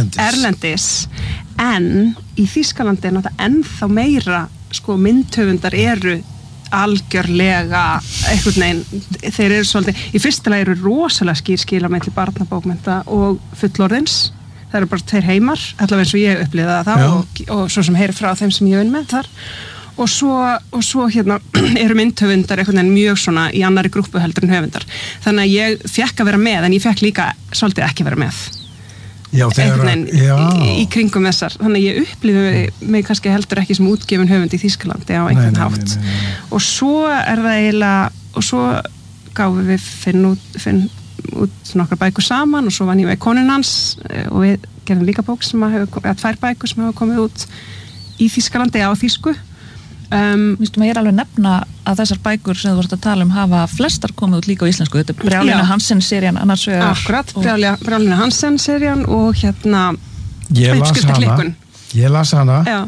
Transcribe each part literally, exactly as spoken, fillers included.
erlendis. erlendis en í Þýskalandi er náttúrulega ennþá meira sko myndhöfundar eru algjörlega einhvern veginn, þeir eru svolítið í fyrsta lagi eru rosalega skýr skil á milli barnabókmennta og fullorðins það eru bara tveir heimar, allavega eins og ég upplýða það og, og svo sem heyri frá þeim sem ég vinn með þar og svo, og svo hérna eru myndhöfundar einhvern veginn mjög svona í annari grúppu heldur en höfundar þannig að ég fekk að vera með en ég fekk líka svolítið ekki vera með Já, þegar, já. Í, í kringum þessar þannig að ég upplifi mig kannski heldur ekki sem útgefin höfund í Þýskalandi á einhvern nei, nei, hátt nei, nei, nei. og svo er það eiginlega og svo gáfum við finn út, finn út nokkra bækur saman og svo vann ég með konun hans og við gerðum líka bók sem að hefur, eða tvær bækur sem hafa komið út í Þýskalandi á þýsku Um, Vistu maður ég er alveg nefna að þessar bækur sem þú vorst að tala um hafa flestar komið út líka á íslensku, þetta er Brjálína Hansen-serían annars vegar. Akkurat, Brjálína Hansen-serían og hérna Ég las hana, ég las hana Já.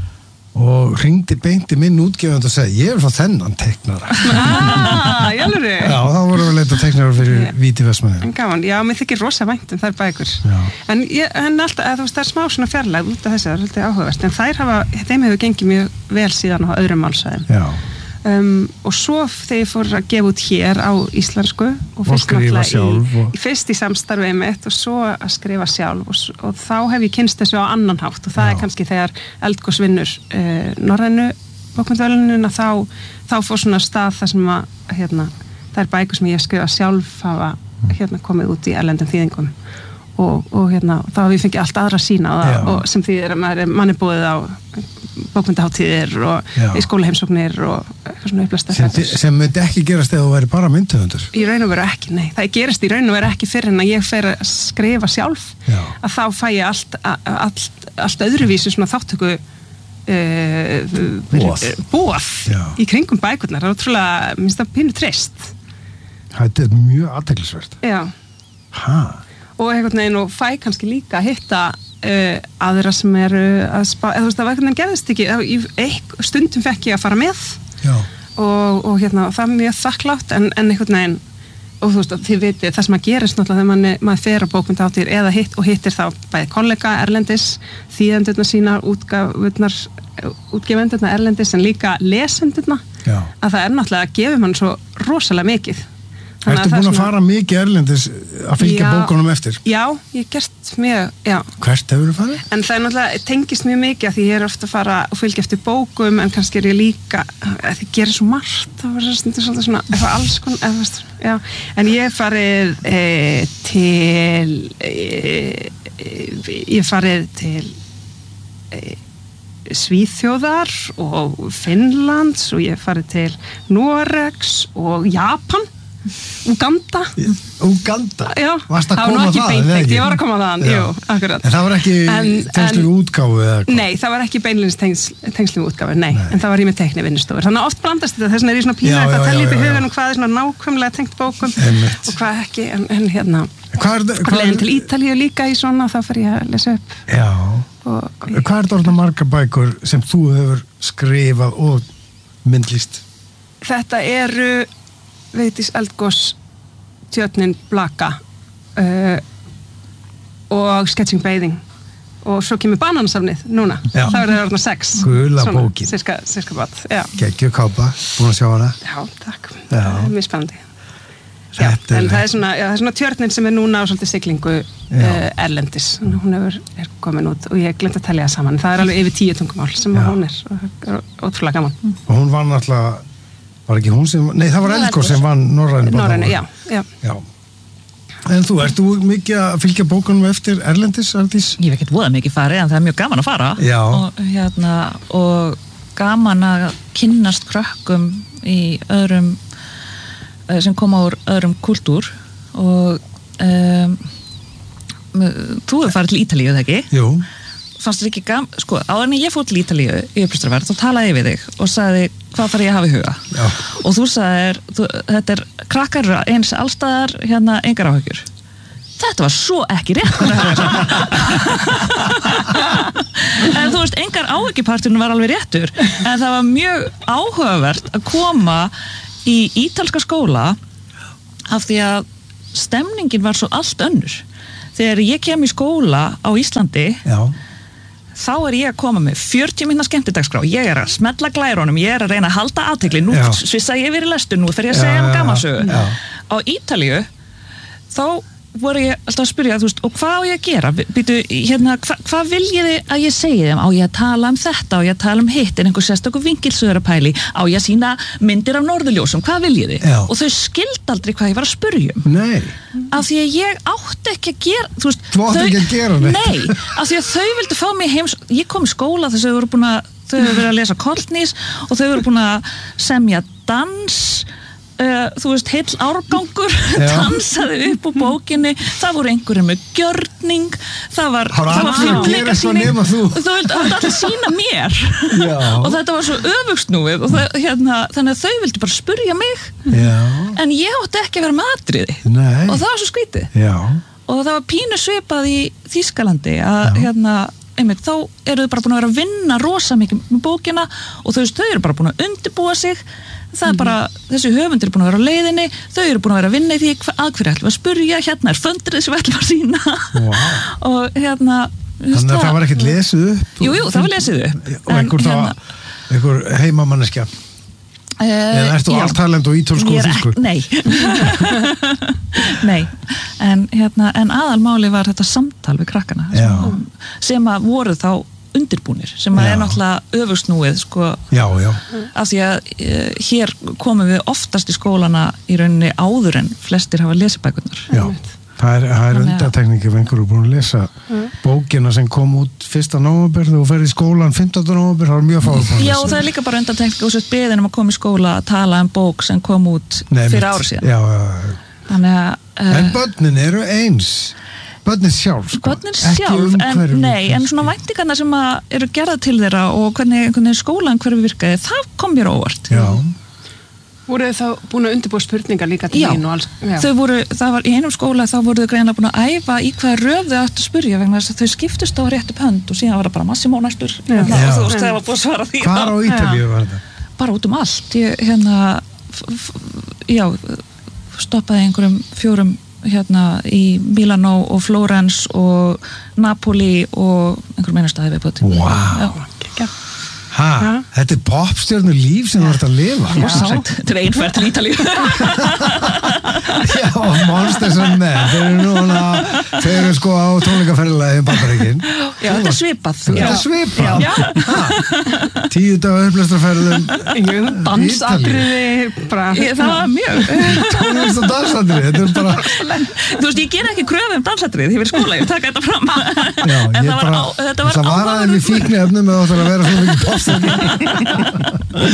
og hringdi beint í minn útgefandi og segi, ég er frá þennan teiknara. Ah, jálfurri? Já, þá vorum við að leita teiknara fyrir yeah. Víti Vestmannaeyjar. En gaman, já, mér þykir rosa vænt um þær bækur. Já. En, ég, en alltaf, að, þú veist, það er smá svona fjarlægð út af þessu, það er svolítið áhugavert, en þær hafa, þeim hefur gengið mjög vel síðan á öðrum málsvæðum. Já. Um, og svo þegar ég fór að gefa út hér á íslensku og, og skrifa sjálf í, og... fyrst í samstarfið mitt og svo að skrifa sjálf og, og þá hef ég kynst þessu á annan hátt og það Já. Er kannski þegar Eldgos vinnur uh, norrænu bókmenntaverðlaunina þá, þá fór svona stað þar sem að hérna, það er bækur sem ég hef skrifað sjálf hafa hérna, komið út í erlendum þýðingum og, og hérna, þá hef ég fengið allt aðra sína og, það, og sem þýðir að maður er manni búið á bókmyndaháttíðir og Já. Í skólaheimsóknir og eitthvað svona upplæsta sem, sem myndi ekki gerast ef þú væri bara myndhöfundur í raun og veru ekki, nei, það gerist í raun og veru ekki fyrir en að ég fer að skrifa sjálf Já. Að þá fæ ég allt, allt, allt öðruvísi svona þáttöku uh, bóð, bóð í kringum bækurnar, það er ótrúlega minnst það pínu treyst þetta er mjög athyglisvert Já ha. Og einhvern veginn og fæ kannski líka að hitta Uh, aðra sem eru að spá eða þú veist, það var einhvern veginn gerðist ekki Eik, stundum fekk ég að fara með og, og hérna, það er mjög þakklátt en, en einhvern veginn og þú veist, þið vitið, það sem að gerist náttúrulega þegar manni, maður fer á bókmyndaháttíðir eða hitt og hittir þá bæði kollega erlendis þýðendurna sínar, útgafurnar útgefendurna erlendis en líka lesendurna Já. Að það er náttúrulega að gefa mann svo rosalega mikið Ertu búin að svona... fara mikið erlendis að fylgja já, bókunum eftir? Já, ég hef gert mjög, já. Hvert hefur þú farið? En það er náttúrulega, tengist mjög mikið því ég er ofta að fara og fylgja eftir bókum en kannski er ég líka, að ég gerir svo margt, það var svolítið svona, eitthvað alls konar, eða veist, já. En ég hef farið e, til, e, ég hef farið til e, Svíþjóðar og Finnlands og ég hef farið til Noregs og Japan Uganda Uganda? Já, Varst að það var koma nú ekki það, beintengt, ég var að koma þaðan, jú, akkurat. En það var ekki tengslu við útgáfu eða hvað? Nei, það var ekki beinleins tengslu við útgáfu, nei, nei, en það var ég með teikni vinnustofur. Þannig að oft blandast þetta, þess vegna er ég svona pínu að tellja upp í hugan og hvað er svona nákvæmlega tengt bókum Einmitt. Og hvað ekki, en, en hérna, leiðin til Ítalíu líka í svona, þá fer ég að lesa upp. Já, og, hvað er þetta margar bækur sem þú hefur skrifað og myndlist? Þetta eru Vigdís Eldgos, Tjörnin Blaka uh, og Sketching Bathing og svo kemur Bananasafnið núna Já. Það verður orðna sex Gula bókin Sirka, sirka bát Geggjuð kápa, búin að sjá hana Já, takk, Já. það er mjög spennandi Já, en það er svona, já, það er svona Tjörnin sem er núna á svolítið siglingu uh, erlendis, hún hefur, er komin út og ég glemt að telja það saman, það er alveg yfir tíu tungumál sem hún er og það er ótrúlega gaman mm. Og hún vann alltaf Var ekki hún sem, nei það var Eldgos sem vann Norrænu Norrænu, já, já. já. En þú, ert þú mikið að fylgja bókunum eftir erlendis, Arndís? Ég hef ekkert voða mikið farið, en það er mjög gaman að fara. Já. Og, hérna, og gaman að kynnast krökkum í öðrum, sem koma úr öðrum kultúr. Og um, þú hefur farið til Ítalíu, eða ekki? Jú. Fannst þér ekki gaman, sko, áður en ég fór til Ítalíu í upplýstarverð, þá talaði ég við þig og sagði hvað þarf ég að hafa í huga Já. Og þú sagðir, þú, þetta er krakkar eins allstaðar, hérna, engar áhyggjur þetta var svo ekki rétt en þú veist, engar áhyggjuparturinn var alveg réttur en það var mjög áhugavert að koma í ítalska skóla af því að stemningin var svo allt önnur þegar ég kem í skóla á Íslandi Já. þá er ég að koma með fjörutíu mínútna skemmtidagskrá, ég er að smella glærunum, ég er að reyna að halda athygli, nú Já. svissa ég verið lestur, nú þegar ég að Já, segja um já, gamansögu. já. Á Ítalíu, þá voru ég alltaf að spyrja, þú veist, og hvað á ég að gera? Býtu, hérna, hva, hvað viljið þið að ég segi þeim? Á ég að tala um þetta? Á ég að tala um hitt? Er einhver sérstakur vinkilsögur að pæli? Á ég að sína myndir af norðurljósum? Hvað viljið þið? Já. Og þau skildi aldrei hvað ég var að spyrja um. Nei. Af því að ég átti ekki að gera, þú veist, Þú átti ekki að gera neitt. Nei, af því að þau vildu fá mig heims, ég kom í skóla þess að þau voru búin að, þau hefur verið að lesa Kollnís og þau voru búin að semja dans, Uh, þú veist, heill árgangur dansaði upp úr bókinni, það voru einhverjum með gjörning, það var það var allir að gera eitthvað nema þú þú vildi allir sína mér Já. og þetta var svo öfugsnúið og það, hérna, þannig að þau vildi bara spurja mig Já. en ég átti ekki að vera með atriði Nei. og það var svo skrítið Já. og það var pínu svipað í Þýskalandi að hérna, einmitt, þá eru þau bara búin að vera að vinna rosa mikið með bókina og þau, þau eru bara búin að undirbúa sig það er bara, þessi höfundur er búin að vera á leiðinni þau eru búin að vera að vinna í því að hverju ætlum að spurja, hérna er föndrið sem við ætlum að sína Wow. og hérna Þannig að það var ekkert lesið upp Jú, jú, það var lesið upp og einhver þá, einhver heimamanneskja eða ertu já. alltalend og ítölsku og þýsku Nei Nei, en hérna en aðalmáli var þetta samtal við krakkana sem, sem að voru þá undirbúnir, sem að Já. er náttúrulega öfugsnúið, sko Já, já af því að e, hér komum við oftast í skólana í rauninni áður en flestir hafa lesibækurnar Já, það er, það er Þannig að- undantekningi ef einhverju búin að lesa bókina sem kom út fyrsta nóvember þegar þú ferð í skólan fimmtánda nóvember, það er mjög fáið búin að Já, lesa. og það er líka bara undantekning og svo beðin um að koma í skóla að tala um bók sem kom út Nei, fyrir mitt. ári síðan Já, já, já. Þannig að e, En börnin eru eins börnin sjálf, sko Börnin Ekki sjálf, en umhverfið, nei, en kannski. svona væntingarna sem að eru gerða til þeirra og hvernig, hvernig skólan hverju virkaði, það kom mér óvart. Já, Voru þið þá búin að undirbúa spurningar líka til Já. þín og alls? Já. Þau voru, það var í einum skóla, þá voru þau greinilega búin að æfa í hvaða röð þau áttu að spurja vegna þess að þau skiptust á rétt upp hönd og síðan var það bara Massimo næstur hérna, Já. og þú veist, það var búin að svara því. hvar á Ítalíu var þetta? Bara út um allt. Ég, hérna, f, f, já, stoppaði einhverjum fjórum hérna í Milano og Flórens og Napoli og einhverjum einu staði við búið. Vá. Gekja. Ha, Já. þetta er popstjörnu líf sem þú ert að lifa Já, þetta er einferð til Ítalíu. Já, Monsters and Men þeir eru núna, þeir eru sko á tónleikaferðilegi í Bandaríkin Já, þetta er svipað. Þetta Já. er svipað Já. Ha, tíu daga upplestraferðum Dansatriði, bara... Ég, það var mjög. tónlist og dansandri, þetta er bara Þú veist, ég ger ekki kröfu um dansatrið þegar ég verið í skóla, ég taka þetta fram. Já, En ég það var bara, á- þetta var það var áhugaverður- aðeins við fíkniefnum eða það að vera svo mikið popstjörnu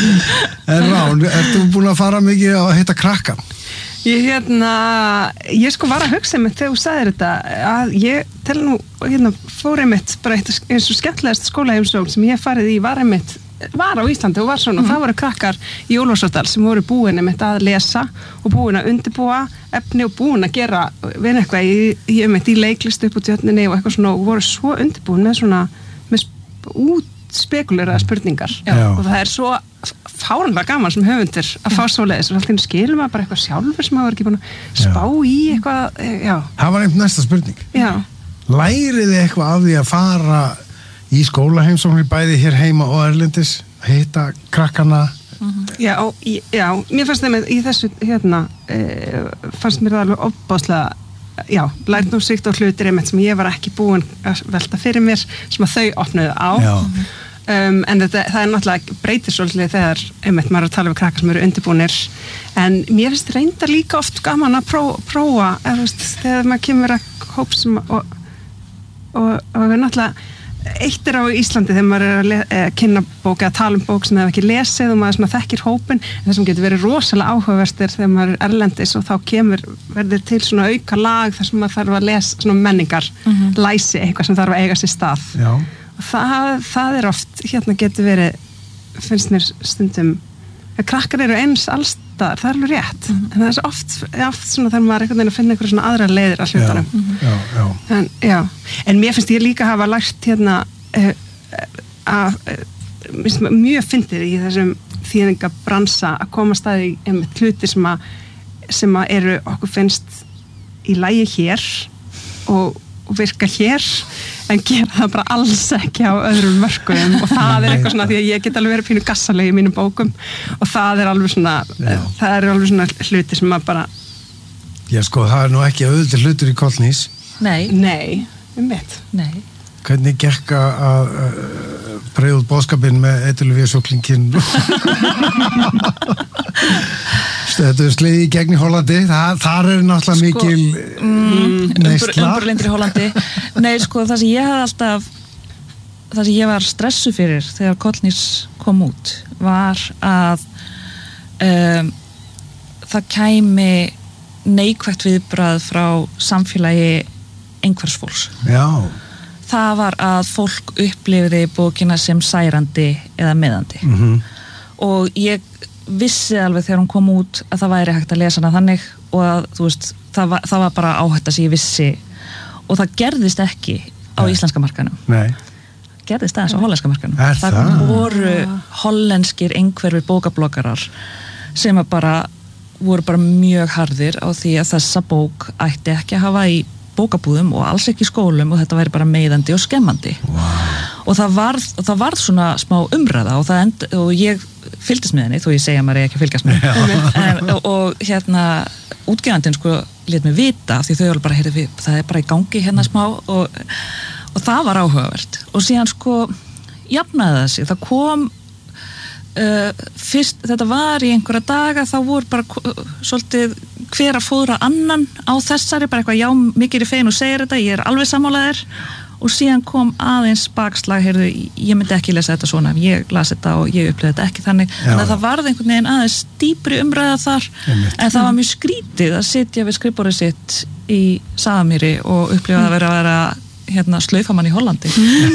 En Rán, ertu búin að fara mikið að hitta krakkan? Ég hérna, ég sko var að hugsa mig þegar þú sagðir þetta að ég tel nú, hérna, fór einmitt bara eitt eins og skemmtilegast skólaheimsókn sem ég hef farið í var einmitt var á Íslandi og var svona og það voru krakkar í Ólafsdal sem voru búin einmitt að lesa og búin að undirbúa efni og búin að gera við eitthvað í, í, einmitt, í leiklist upp á tjörninni og eitthvað svona og voru svo undirbúin með svona með út spekuleraða spurningar Já. og það er svo fáránlega gaman sem höfundur að fá svoleiðis og alltaf skilur maður bara eitthvað sjálfur sem maður er ekki búin að spá í eitthvað, já, Það var einhvern næsta spurning já, Læriði eitthvað af því að fara í skólaheimsóknir bæði hér heima og erlendis, hitta krakkana já, og, í- já mér fannst það með í þessu hérna e, fannst mér það alveg ofbáslega já, lært nú síkt og hlutir einmitt sem ég var ekki búin að velta fyrir mér sem að þau opnuðu á Já. um, en þetta, það er náttúrulega breytir svolítið þegar einmitt maður er að tala við krakkar sem eru undirbúnir en mér finnst reyndar líka oft gaman að pró, prófa eða, þú veist, þegar maður kemur að hóp sem og, og, og við náttúrulega eitt er á Íslandi þegar maður er að le, e, kynna bók eða tala um bók sem hefur ekki lesið og maður svona þekkir hópin en það sem getur verið rosalega áhugaverstir þegar maður er erlendis og þá kemur verður til svona auka lag þar sem maður þarf að lesa svona menningar læsi eitthvað sem þarf að eiga sér stað Já, og það, það er oft hérna getur verið finnst mér stundum að krakkar eru eins allstaðar, það er alveg rétt en það er svo oft, oft svona þegar maður er einhvern veginn að finna einhverja svona aðra leiðir að já, hlutunum já, já. en, já. en mér finnst ég líka hafa lært hérna uh, að uh, mjög fyndið í þessum þýðingabransa að koma staði í hluti sem að, sem að eru okkur finnst í lagi hér og og virka hér en gera það bara alls ekki á öðrum mörkum og það er eitthvað svona því að ég get alveg verið pínu gassaleg í mínum bókum og það er alveg svona Já. það er alveg svona hluti sem maður bara Já sko, það er nú ekki auðvitað hlutur í Kollnís Nei Nei, um veit Nei Hvernig gekk að breiða út boðskapinn með eiturlyfjasjúklinginn Þetta er sleiði í gegn í Hollandi það, þar er náttúrulega sko, mikil mm, neysla umburlindur í Hollandi Nei, sko, það sem ég hafði alltaf það sem ég var stressu fyrir þegar Kollnís kom út var að um, það kæmi neikvætt viðbragð frá samfélagi einhvers fólks Já Það var að fólk upplifði bókina sem særandi eða meðandi mm-hmm. og ég vissi alveg þegar hún kom út að það væri hægt að lesa hana þannig og að þú veist, það var, það var bara áhætta sem ég vissi og það gerðist ekki á Nei. Íslenska markanum Nei. Gerðist aðeins á hollenska markanum Er það? Það voru hollenskir einhverfir bókabloggarar sem að bara voru bara mjög harðir á því að þessa bók ætti ekki að hafa í bókabúðum og alls ekki í skólum og þetta væri bara meiðandi og skemmandi wow. og það varð, það varð svona smá umræða og, það end, og ég fylgdist með henni þó ég segja að maður er ekki að fylgjast með en, og, og hérna útgefandinn sko lét mig vita því þau bara heyrðu við, það er bara í gangi hérna smá og, og það var áhugavert og síðan sko jafnaði það sig, það kom Uh, fyrst, þetta var í einhverja daga þá voru bara uh, svolítið hver að fóðra annan á þessari bara eitthvað, já, mikið er fein og segir þetta ég er alveg sammálaðir og síðan kom aðeins bakslag, heyrðu ég myndi ekki lesa þetta svona, ég las þetta og ég upplifði þetta ekki þannig, þannig að það varð einhvern veginn aðeins dýpri umræða þar Einmitt. En það var mjög skrítið að sitja við skrifborðið sitt í Sagamýri og upplifa að vera að vera hérna slaufamann í Hollandi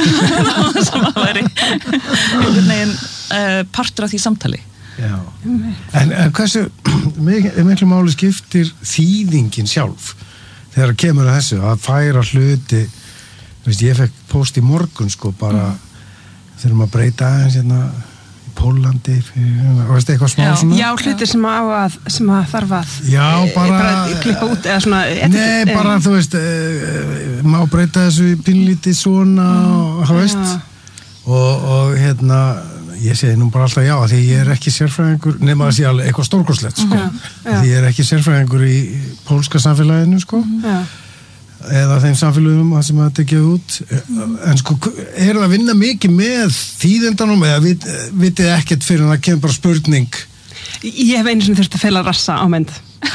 sem að veri einhvern veginn uh, partur af því samtali Já. En, en hversu miklu máli skiptir þýðingin sjálf þegar kemur að þessu að færa hluti veist, ég fekk post í morgun sko bara mm. þurfum að breyta aðeins hérna í Pólandi og veist eitthvað smá já. svona Já, hluti sem á að sem að þarf að Já, bara, bara klippa út eða svona Nei, bara þú veist e, má breyta þessu í pínlítið svona mm. og veist og, og hérna ég segi nú bara alltaf já, því ég er ekki sérfræðingur nema að sé alveg eitthvað stórkostlegt sko. mm-hmm. því ég er ekki sérfræðingur í pólska samfélaginu sko mm-hmm. eða þeim samfélagum sem að tekja út mm-hmm. en sko, er það að vinna mikið með þýðendanum eða vit, vitið ekkert fyrir að það kemur bara spurning Ég hef einu sem þurft að fela rassa á mynd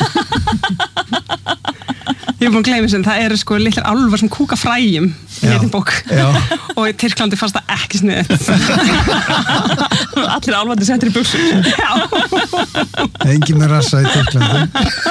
Ég er búin að gleyma sem það eru sko litlar álfar sem kúka fræjum í einni bók og í Tyrklandi fannst það ekki sniðið Allir álfandi settir í buxur Engin með rassa í Tyrklandi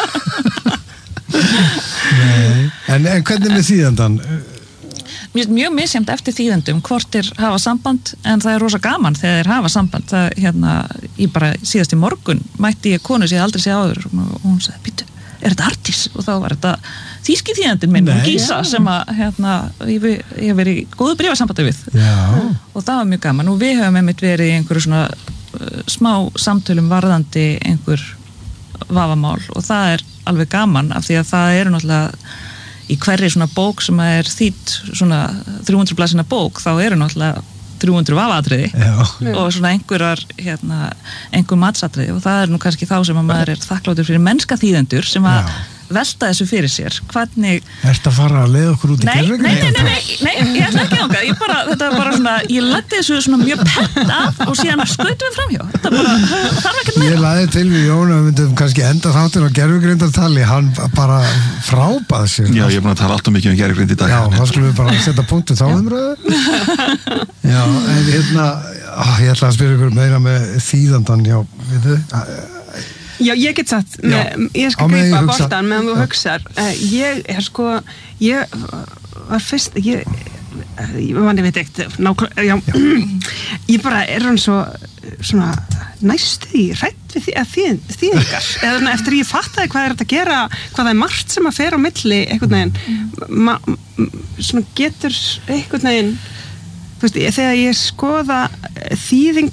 Nei en, en hvernig með þýðendan? Mér finnst mjög misjæmt eftir þýðendum hvort þeir hafa samband en það er rosa gaman þegar þeir hafa samband það, hérna, ég bara síðast í morgun mætti ég konu sem ég aldrei sé áður og hún sagði, býttu, er þetta Artís? Og þá var þetta þýski þýðendin minn, Gísa já. Sem að, hérna, ég, ég hef verið í góðu bréfasambandi við já. Og það var mjög gaman og við höfum einmitt verið í einhverju svona uh, smá samtölum varðandi einhver vafamál og það er alveg gaman af því að það eru náttúrulega í hverri svona bók sem er þýtt svona þrjú hundruð blaðsíðna bók þá eru náttúrulega þrjú hundruð vafaatriði og svona einhverjar hérna, einhver matsatriði og það er nú kannski þá sem að maður er þakkláttur fyrir mennska þýðendur sem að Já. Velta þessu fyrir sér hvernig Ertu að fara að leiða okkur út í gerðveginn? Nei, nei, nei, nei, nei, ég ætla ekki ángað ég bara, þetta var bara svona, ég leti þessu svona mjög pent af og síðan skautum við framhjá þetta bara, þarf ekkert meira Ég laði til við Jón og við myndum kannski enda þáttir á gerfugreindartali, hann bara frábað sér Já, ég er búin að tala alltaf mikið um gerfugreind í dag Já, þá skulum við bara setja punktu þá umröðu Já, en hérna á, ég ætla að spyrja ykkur meira með þýðandan já, veitu Já, ég get sagt, með, ég skal grípa boltan meðan þú hugsar. Uh, ég er sko, ég var fyrst, ég, ég manni veit ekkert, nákvæmlega, já, já. Ég bara er hann svo, svona, næstu því, hrætt við því að þýð, þýðingar. Eða svona, eftir ég fattaði hvað er þetta að gera, hvað það er margt sem að fer á milli, einhvern veginn, ma, svona getur einhvern veginn, þú veist, þegar ég skoða þýðingar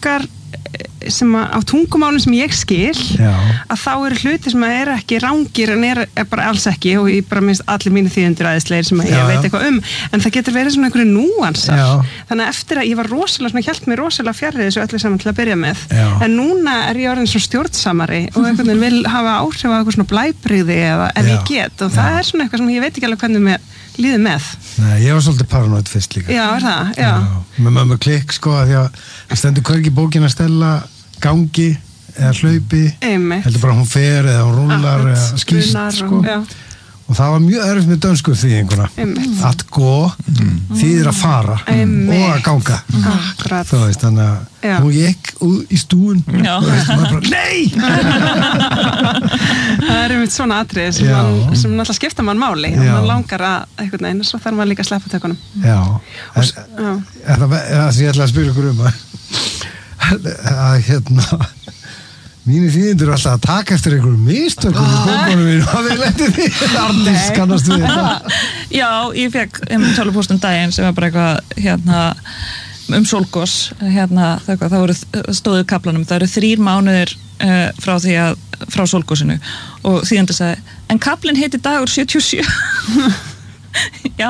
sem að, á tungumálum sem ég skil Já. að þá eru hluti sem að eru ekki rángir en er, er bara alls ekki og ég bara minnst allir mínu þýðendur aðeinslegir sem að ég Já, veit já. eitthvað um en það getur verið svona einhverju núansar Já. þannig að eftir að ég var rosalega svona hjælt mér rosalega fjarrið þessu öllu saman til að byrja með Já. en núna er ég orðin svona stjórnsamari og einhvern veginn vil hafa áhrif á eitthvað svona blæbrigði eða ef Já. ég get og það er svona eitthvað sem ég veit ekki alveg hvernig mér líður með. Nei, ég var svolítið paranoid fyrst líka. Já, er það? Já. Með mömmu klikk, sko, að því að það stendur hvergi bókin að stella gangi eða hlaupi. Einmitt. Heldur bara hún fer eða hún rúlar Akkurat, eða skýst, spunar og- sko. já. Og það var mjög erfitt með dönsku þýðinguna. Einmitt. Að gå, þýðir að fara Einmitt. og að ganga. Akkurat. Þú veist, þannig Já. að hún gikk út í stúin Já. og veist, maður bara, nei! Það er einmitt svona atrið sem, Já. man, sem náttúrulega skipta mann máli og Já. mann langar að einhvern veginn svo þarf maður líka að sleppa tökunum. Já, en, Já. en það, það sem ég ætla að spyrja ykkur um að, að hérna mínir þýðindur eru alltaf að taka eftir einhverjum mistökum í bókunum mínu og við letið því Arndís kannast við þetta. Já, ég fekk um tölvupóst um daginn sem var bara eitthvað hérna um Sólgos hérna, það, eitthvað, það voru stóðu kaplanum, það eru þrír mánuðir uh, frá því að frá Sólgosinu og þýðandi sagði, en kaplinn heiti dagur sjötíu og sjö já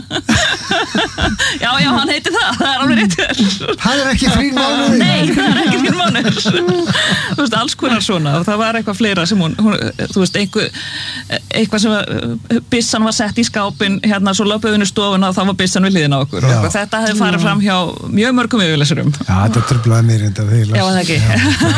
já, já, hann heiti það það er alveg réttur Það er ekki þrír mánuðir. Nei, það er ekki þrír mánuðir þú veist, alls konar svona og það var eitthvað fleira sem hún, hún þú veist, eitthvað, eitthvað sem var, byssan var sett í skápin hérna, svo löpuð henni stofuna og þá var byssan við hliðina á okkur og Já. eitthvað, þetta hefði farið fram hjá mjög mörgum yfirlesurum Já, þetta tröflaði mér enda því. Já, það ekki.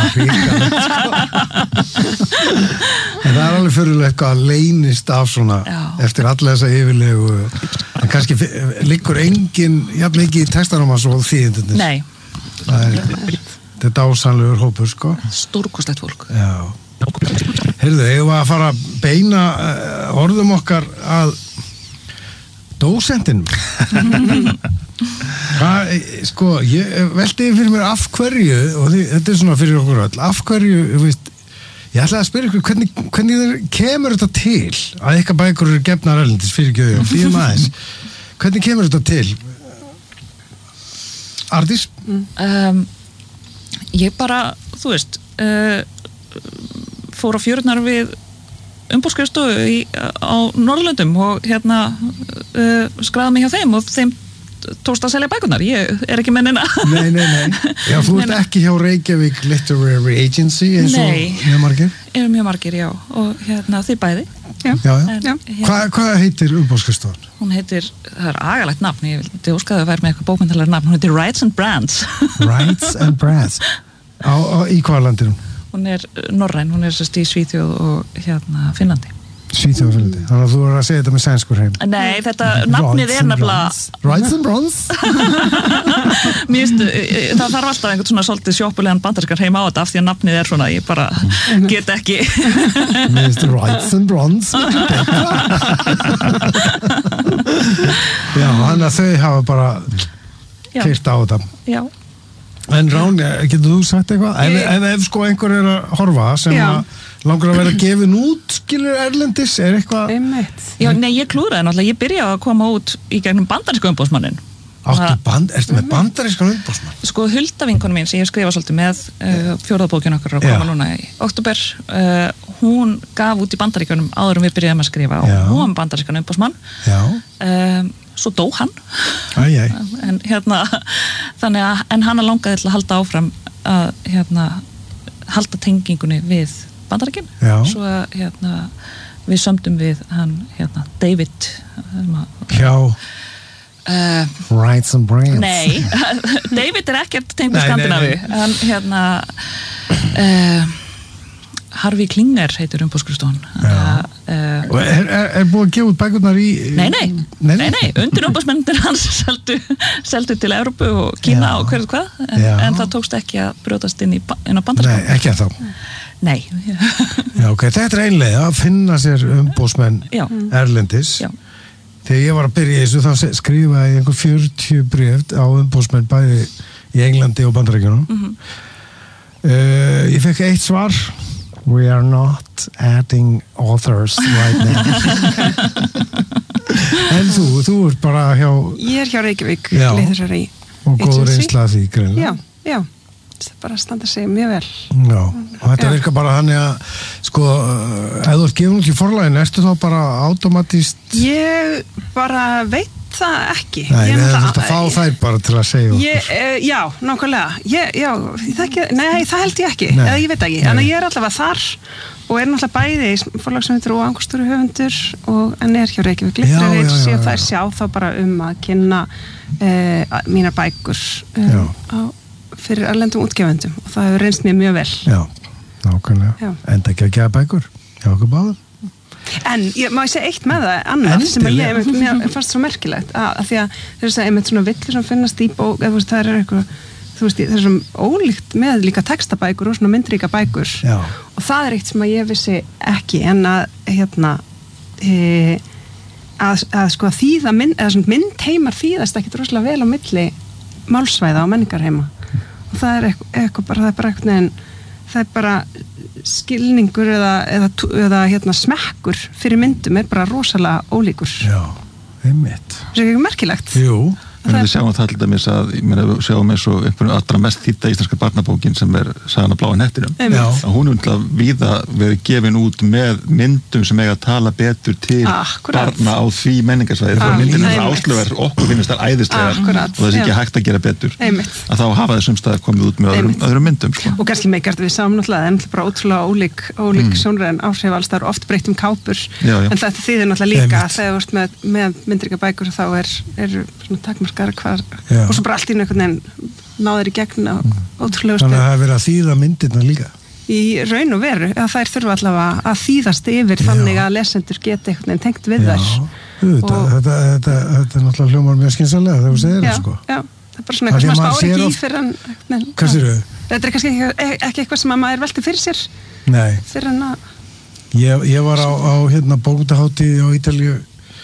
En það er alveg fyrirlega eitthvað að leynist af svona Já. eftir alla þessa yfirlegu en kannski liggur engin jafn ekki í textanum að svo þýðindunir. Nei, Það er, þetta er dásanlegur hópur, sko. stórkostlegt fólk Já. Heyrðu, eigum við að fara að beina uh, orðum okkar að dósentinum. Hvað, eh, sko, ég velti fyrir mér af hverju, og því, þetta er svona fyrir okkur öll, af hverju, þú veist, ég ætlaði að spyrja ykkur, hvernig, hvernig þeir kemur þetta til að eitthvað bækur eru gefnar erlendis fyrir gjöðu og fyrir maður, hvernig kemur þetta til? Arndís? um, Ég bara, þú veist uh, fór á fjörurnar við umbúðskrifstofu á Norðurlöndum og hérna uh, skráði mig hjá þeim og þeim tókst að selja bækurnar, ég er ekki með neina Nei, nei, nei. Já, þú ert ekki hjá Reykjavík Literary Agency eins og Nei. mjög margir? eru mjög margir, já, og hérna þið bæði Já. Já, já. En, Já. hérna, Hvað, hvað heitir umbóðskrifstofan? hún heitir, það er agalegt nafn ég vildi óskaði að vera með eitthvað bókmyndalega nafn hún heitir Rights and Brands Rights and Brands. Á, á, í hvaða landirum? hún er norræn, hún er sérst í Svíþjóð og hérna Finnlandi Svíþjóð og Finnlandi. Þannig að þú voru að segja þetta með sænskur heim. Nei, þetta nafnið er nefnilega Rights and Brands. Mér finnst, eh, það þarf alltaf einhvern svona svolítið sjoppulegan bandarískar heim á þetta af því að nafnið er svona, ég bara get ekki Mér finnst Rights and Brands. Já, þannig að þau hafa bara Já. keyrt á þetta. Já, En Rán, getur þú sagt eitthvað? Ef, Ég- ef, ef sko einhver er að horfa sem Já. að langar að vera gefin út, skilur erlendis, er eitthvað... Einmitt. Já, nei, ég klúðraði náttúrulega, ég byrjaði að koma út í gegnum bandarísku umbóðsmannin Áttu band, ertu með bandarískan umbóðsmann? Sko, Hulda vinkonu mín sem ég skrifa svolítið með uh, fjórðabókin okkar að koma Já. núna í oktober uh, hún gaf út í bandaríkunum áður en við byrjaðum að skrifa Já. og hún var með bandarískan umbóðsmann Já, um, svo dó hann æj, æj. en hérna þannig að, en hann langaði til að halda áfram að hérna halda tengingunni við bandaríkin Já. svo að hérna við sömdum við hann hérna David um, Hjá uh, Rights and Brands. Nei, David er ekkert tengt Nei, með nei, Skandinavi nei. hann hérna uh, Harvey Klinger heitir umbóðskrifstofan uh, Og er, er, er búið að gefa út bækurnar í... Nei, nei, Nei, nei, nei, undir umbóðsmennir hans seldu, seldu til Evrópu og Kína Já. og hverju hvað en, Já. en það tókst ekki að brjótast inn, í, ba- inn á Nei, bandarskap ekki að þá. Nei, Já, ok, þetta er einlega að finna sér umbóðsmenn Já. erlendis. Já. Þegar ég var að byrja í þessu þá se- skrifaði ég einhver fjörutíu bréf á umbóðsmenn bæði í Englandi og Bandaríkjunum. Mhm. uh, ég fekk eitt svar. We are not adding authors right now. En þú, þú ert bara hjá Ég er hjá Reykjavík Já. Literary og góður Agency. einsla því greinlega. Já, já. bara standa sig mjög vel. Já, og þetta Já. virkar bara þannig að sko, ef þú ert gefin út í forlægin, ertu þá bara automatist Ég bara veit það ekki. Nei, Ég við náttúrulega- þurfum að fá þær bara til að segja okkur Ég, uh, já, nákvæmlega ég, já, það ekki, Nei, það held ég ekki Nei. eða ég veit ekki, Nei. en ég er allavega þar og er náttúrulega bæði forlagshöfundur og angurstjóri höfundur og en er hjá Reykjavík Já, já, Literarir já, sé já. þær sjá þá bara um að kynna uh, mínar bækur Já. um, á, fyrir erlendum útgefendum og það hefur reynst mér mjög vel. Já, nákvæmlega Já. Enda ekki að gefa bækur hjá okkur báðum En ég má ég segja eitt með það annað sem að ég Endilega. einmitt, mér fannst svo merkilegt að, að því að þess að einmitt svona villur sem finnast í bók eða þú veist, það er eitthvað þú veist, það er svona ólíkt með líka textabækur og svona myndríka bækur Já. og það er eitt sem að ég vissi ekki en að hérna e, að, að sko að þýða mynd, eða svona myndheimar þýðast ekkit rosalega vel á milli málsvæða og menningarheima og það er eitthvað, eitthvað bara, það er bara eitthvað en það er bara skilningur eða, eða, eða hérna, smekkur fyrir myndum er bara rosalega ólíkur. Já, einmitt Það er ekki merkilegt. Jú, En við sjáum það til dæmis að, ég meina, við sjáum eins og einhvern allra mest þýdda íslenska barnabókin sem er Sagan af bláa hnettinum. Einmitt. Já. Að hún er umtlað víða verið gefin út með myndum sem eiga að tala betur til Akkurat. barna á því menningarsvæði. Ah, Þegar myndin er einmitt. áslöver, okkur finnst þær æðislegar Akkurat, og það er ekki já. hægt að gera betur. Einmitt. Að þá hafa þessum staðar komið út með öðrum, Einmitt. öðrum myndum, sko. Og kannski meikart við sáum náttúrulega, það er náttúrulega bara ótrúlega ólík, ólík mm. sjónræðin áhrif alls, það eru oft breytt um kápur, Já, já. en þetta þýðir náttúrulega líka Einmitt. þegar þú ert með, með myndrika bækur þá er, er svona takmarkar hvar, Já. og svo bara allt í einhvern veginn náður í gegn á ótrúlega þannig að spil. það er verið að þýða myndirna líka Í raun og veru, að þær þurfa allavega að þýðast yfir Já. þannig að lesendur geti einhvern veginn tengt við þær. Þetta, Og- þetta, þetta, þetta er náttúrulega hljómar mjög skynsalega þegar þú segir Já, það sko já, það er bara svona Af eitthvað því sem að maður maður spáir sér ekki í oft- fyrir en nei, Hvað já. sérðu? Þetta er kannski ekki, ekki eitthvað sem að maður velti fyrir sér Nei, fyrir en að ég, ég var á, á hérna bókmyndahátíð á Ítalíu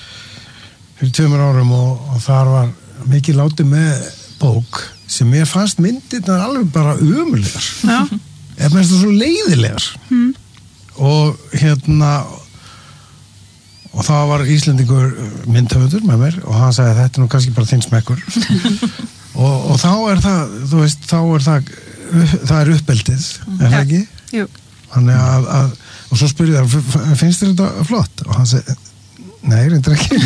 fyrir tveimur árum og, og þar var mikið látið með bók sem ég fannst myndirnar alveg bara ömulegar Já. eða mest það svo leiðilegar mm. og hérna og það var Íslendingur myndhöfundur með mér og hann sagði þetta er nú kannski bara þinn smekkur og, og þá er það þú veist, þá er það það er uppeldið, er það Já. ekki? Jú. Þannig að, að og svo spurði það, "F- finnst þér þetta flott? Og hann segi, nei, reyndar ekki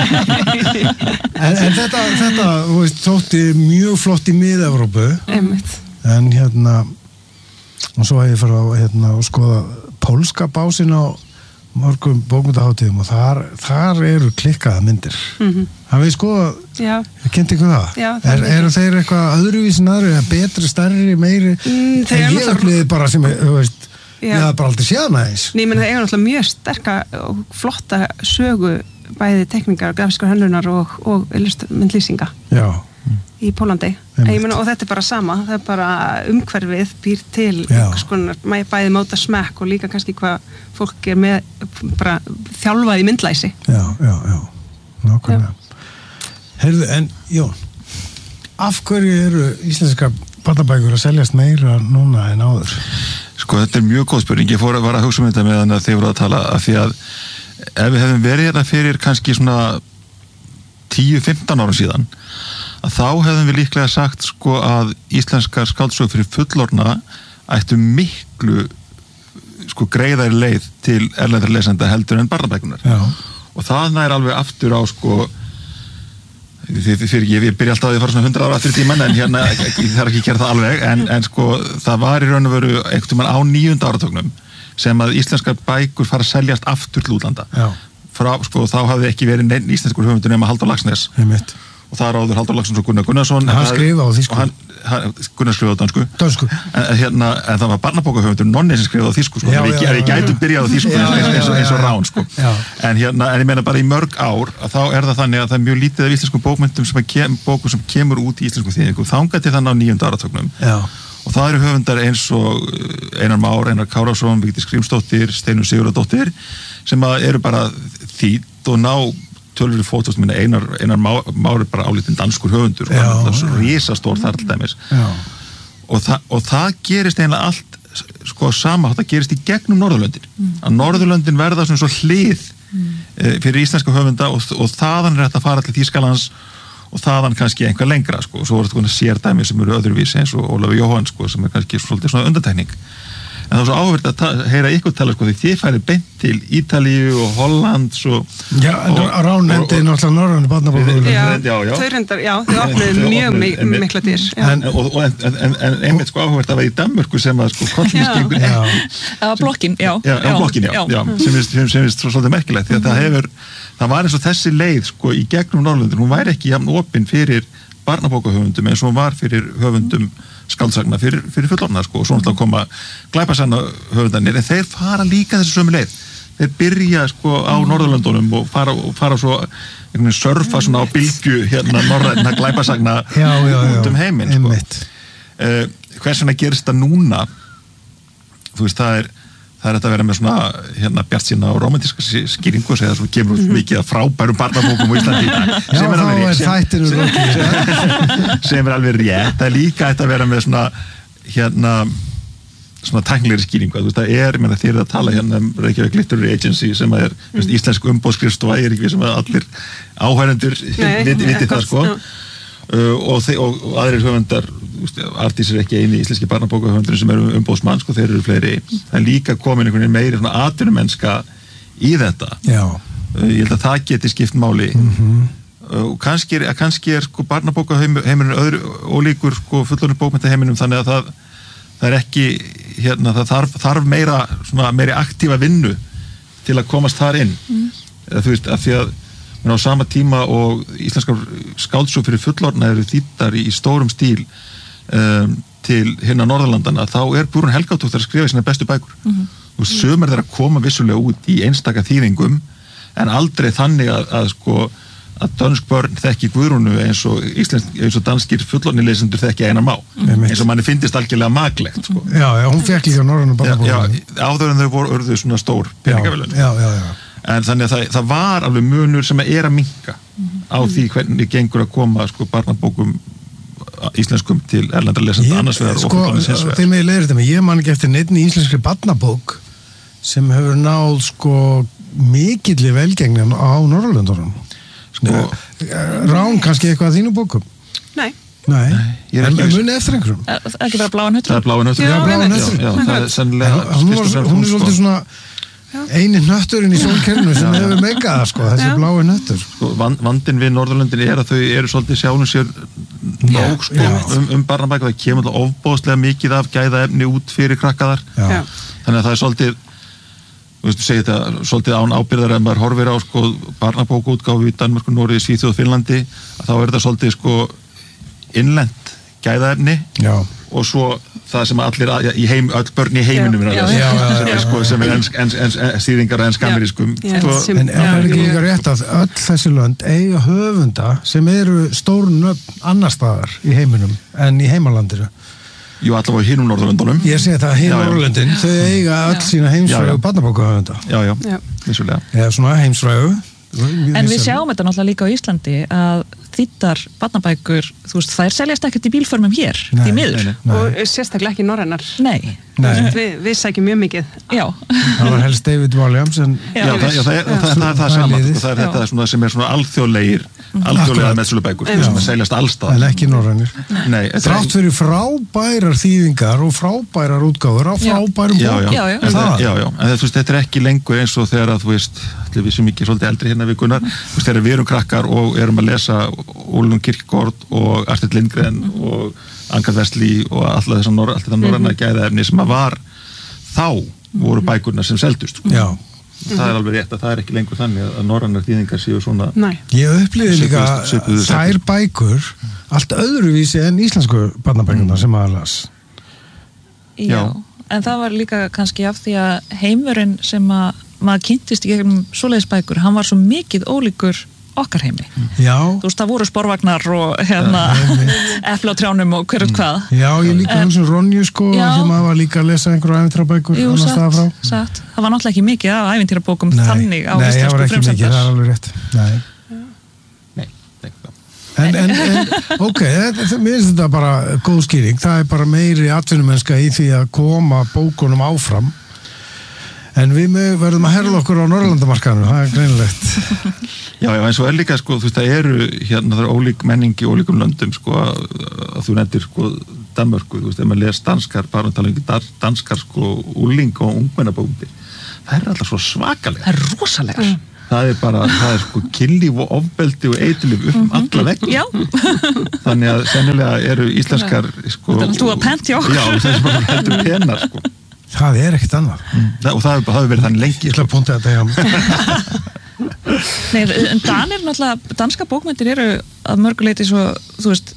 en, en þetta, þetta þú veist, þótti mjög flott í Mið-Evrópu Einmitt. en hérna og svo hef ég farið á hérna og skoða pólska básinn á mörgum bókmyndahátíðum og þar, þar eru klikkaða myndir Mhm. hafið þið skoðað, Já. kynnt ykkur það? Já, það er er, mikið. eru þeir eitthvað öðruvísin aðri, eða betri, stærri, meiri Mm, þeir en eru ég náttúrulega- upplýði bara sem þú veist, Já. ég hafði bara aldrei séð hana eins Nei, ég meina það eiga náttúrulega mjög sterka og flotta sögu bæði tekningar og grafískar hönnunar og, og myndlýsinga já, í Pólandi. Einmitt. Ég meina, og þetta er bara sama, það er bara umhverfið býr til Já. einhvers konar, bæði móta smekk og líka kannski hvað fólk er með bara þjálfað í myndlæsi. já, já, já nákvæmlega heyrðu, en Jón af hverju eru íslenska barnabækur að seljast meira núna en áður? Sko, þetta er mjög góð spurning. Ég fór að vara að hugsa um þetta meðan að þið voru að tala af því að ef við hefum verið hérna fyrir kannski svona tíu til fimmtán ára síðan að þá hefðum við líklega sagt sko að íslenskar skáldsögur fyrir fullorna ættu miklu sko greiðari leið til erlendra lesenda heldur en barnabækunar. Já, Og það nær alveg aftur á sko því fyrir ég, ég byrja alltaf að ég fara svona hundra ára aftur í tíman en hérna, ég þarf ekki að gera það alveg en, en sko, það var í raun og veru einhvern veginn á níunda áratögnum sem að íslenskar bækur fara að seljast aftur til útlanda. já, Frá, sko, þá hafði ekki verið neinn íslenskur höfundur nema Halldór Laxness einmitt og það er áður Halldór Laxness og Gunnar Gunnarsson Hann skrifaði á þýsku. og hann, hann, Gunnar skrifaði á dönsku Dönsku. en, en, hérna, en það var barnabókahöfundur Nonni sem skrifaði á þýsku sko. Já, Ef ég, já, ef ég já, gætum já. byrjað á þýsku Já, eins, já, eins, og- eins og já, já. rán sko. Já. en, hérna, en ég meina bara í mörg ár að þá er það þannig að það er mjög lítið af íslenskum bókmyndum sem að kem, bókum sem kemur út í íslenskum þýðingu þangað til þannig á níunda áratögnum Já, og það eru höfundar eins og Einar Már, Einar Kárásson, Vigdís Grímsdóttir, Steinunn Sigurðardóttir sem að eru bara þýtt og ná tölur í fótóst minna Einar, Einar Már, Már er bara álítinn danskur höfundur Já, og það er svo já. risastór þar til dæmis já, og, þa og það gerist eiginlega allt sko sama, það gerist í gegnum Norðurlöndin mm. að Norðurlöndin verða svona svo hlið mm. e, fyrir íslenska höfunda og, og þaðan er þetta að fara til Þýskalands og þaðan kannski einhver lengra sko, og svo voru þetta sérdæmi sem eru öðruvísi eins og Ólafur Jóhann sko, sem er kannski svolítið svona undantekning. En það var svo áhverð að heyra ykkur tala sko, því þið færið beint til Ítalíu og Holland og... Já, Rán nefndi náttúrulega norrænu barnabókum. Já, já, já. þau reyndar, já, þau opnuðu mjög mi mikla dyr. En, og, og, en, en, en einmitt sko áhverð að vera í Danmörku sem að sko kollvísgengur... Það var blokkin, já. Já, já, blokkin, já, já. Sem er svolítið merkilegt, því að það hefur, það var eins og þessi leið sko í gegnum Norðurlöndin, hún væri ekki jafn opin fyrir barnabókahöfundum eins og hún var fyrir höfundum skáldsagna fyrir, fyrir fullorðna sko, og svo náttúrulega koma glæpasagna höfundarnir, en þeir fara líka þessu sömu leið. Þeir byrja sko á Norðurlöndunum og fara, og fara svo einhvern veginn surfa svona á bylgju hérna norræna glæpasagna út um heiminn sko. Uh, hvers vegna gerist það núna? Þú veist, það er það er þetta að vera með svona hérna bjartsýna og romantíska skýringu og segja svo kemur út mikið að frábærum barnabókum á Íslandi sem er alveg rétt sem, sem, sem er alveg rétt. Það er líka þetta að vera með svona hérna svona tæknilegri skýringu. Þú veist, það er, ég meina, þið eruð að tala hérna um Reykjavík Literary Agency sem er mm. veist, íslensk umbóðskrifstofa, ég er ekki sem að allir áhærendur viti, viti það sko uh, og, og, og aðrir höfundar Artís er ekki eini íslenski barnabókahöfundur sem eru umbóðsmann, sko, þeir eru fleiri. Það er líka komin einhvern veginn meiri svona atvinnumennska í þetta. Já. Ég held að það geti skipt máli. Mm-hmm. Og kannski er, kannski er sko barnabókaheiminum öðru ólíkur sko fullorðnu bókmenntaheiminum, þannig að það, það er ekki, hérna, það þarf, þarf meira, svona meiri aktífa vinnu til að komast þar inn. Mm. Eða, þú veist, af því að á sama tíma og íslenskar skáldsögur fyrir fullorðna eru þýddar í stórum stíl Um, til hérna Norðurlandana, þá er Guðrún Helgadóttir að skrifa sína bestu bækur mm-hmm. og sömur þeirra koma vissulega út í einstaka þýðingum en aldrei þannig að, að sko að dönsk börn þekki Guðrúnu eins og íslensk, eins og danskir fullorðni lesendur þekki Einar Má, mm-hmm. eins og manni finnist algjörlega maglegt sko. Já, já, hún fekk líka norrænu barnabókum. Já, já, áður en þau voru urðu svona stór peningavelun. Já, já, já. En þannig að það, það var alveg munur sem er að minnka mm-hmm. á því hvernig gengur að koma sko barnabókum íslenskum til erlendra lesenda annars vegar sko, og fullorðins hins vegar. Þegar mig leiðir þetta mig, ég man ekki eftir neittni íslenskri barnabók sem hefur náð sko mikilli velgengni á Norðurlöndunum. Sko, Rán kannski eitthvað að þínu bókum? Nei. Nei, ég er en ekki muni eftir einhverjum? Er það ekki bara Bláan hnöttur? Það er Bláan hnöttur. Já, Bláan hnöttur. Já, það er sennilega hún er svolítið svona eini hnötturinn í sólkerfinu sem hefur megaða sko, þessi já. Blái hnöttur sko, vandinn við Norðurlöndin er að þau eru svolítið sjálfum sér nóg sko, um, um barnabækur, það kemur ofbóðslega mikið af gæðaefni út fyrir krakkaðar já. Þannig að það er svolítið þú veist, segir þetta, svolítið án ábyrðar ef maður horfir á sko barnabókaútgáfu í Danmörku, Noregi, Svíþjóð, Finnlandi að þá er þetta svolítið sko innlent gæðaefni já. Og svo það sem allir að, í heim, öll börn í heiminum já, já, já, já, sem er sko sem er ensk, ensk, ensk, stýringar að ensk amerískum sko. En er ekki líka rétt að öll þessi lönd eiga höfunda sem eru stórnöfn annar staðar í heiminum en í heimalandinu? Jú, allavega hinum Norðurlöndunum. Ég segi það, hinum Norðurlöndin, þau eiga öll sína heimsfrægu barnabókahöfunda. Já, já, já. Vissulega. Eða svona heimsfrægu. En við sjáum þetta náttúrulega líka á Íslandi að þýddar barnabækur, þú veist, þær seljast ekkert í bílförmum hér, því miður. Nei, nei. Og sérstaklega ekki norrænar. Nei. Nei. Við, við sækjum mjög mikið. Já. Það var helst David Walliams en... Já, já, það, já, það, er, það, það er það saman. Það er þetta svona, sem er svona alþjóðlegir, alþjóðlega meðsölubækur, sem seljast allstað. En ekki norrænir. Nei. Þrátt fyrir frábærar þýðingar og frábærar útgáfur á frábærum bókum. Já, já. En, já, já. En þú veist, þetta er ekki lengur eins og þegar að, þú veist, við sem ekki svolítið eldri hérna við Gunnar, þú veist, þegar við erum krakkar og erum að lesa Ólun Kirkegaard og Astrid Lindgren og Ankar Vestli og alltaf þess að norra, alltaf það norræna gæðaefni sem að var þá voru bækurnar sem seldust sko. Já. Það er alveg rétt að það er ekki lengur þannig að norrænar þýðingar séu svona. Nei. Ég upplýði líka þær bækur allt öðruvísi en íslensku barnabækurnar sem að las. Já. Já, en það var líka kannski af því að heimurinn sem að maður kynntist í gegnum svoleiðisbækur, hann var svo mikið ólíkur okkar heimi. Já. Þú veist, það voru sporvagnar og hérna epli á trjánum og hverjum hvað. Já, ég líka hans um Ronju sko, já. Sem maður var líka að lesa einhverju ævintýrabækur annars staðar frá. Jú, satt. Það var náttúrulega ekki mikið af ævintýrabókum þannig á íslensku fremsendar. Nei, það var ekki mikið, það er alveg rétt. Nei. Nei, ekki En, en, en ok, það, mér finnst þetta bara góð skýring. Það er bara meiri atvinnumennska í því að koma bókunum áfram. En við með, verðum að herða okkur á Norrlandamarkaðinu, það er greinilegt. Já, já, en svo er líka, sko, þú veist, það eru hérna, það er ólík menningi, ólíkum löndum, sko, að, að þú nefndir, sko, Danmörku, þú veist, ef maður les danskar, bara um tala um danskar, sko, úling og ungmennabókmyndir, það er alltaf svo svakalega. Það er rosalega. Mm. Það er bara, það er sko kynlíf og ofbeldi og eiturlíf upp um alla vegg. Já. Þannig að sennilega eru íslenskar, sko... Þetta er alltaf að pent hjá okkur. Já, það er bara heldur penar, sko. Það er ekkert annað. Mm. Og það hefur verið þannig lengi. Ég ætla að punta þetta hjá. Nei, en Danir náttúrulega, danska bókmyndir eru að mörguleiti svo, þú veist,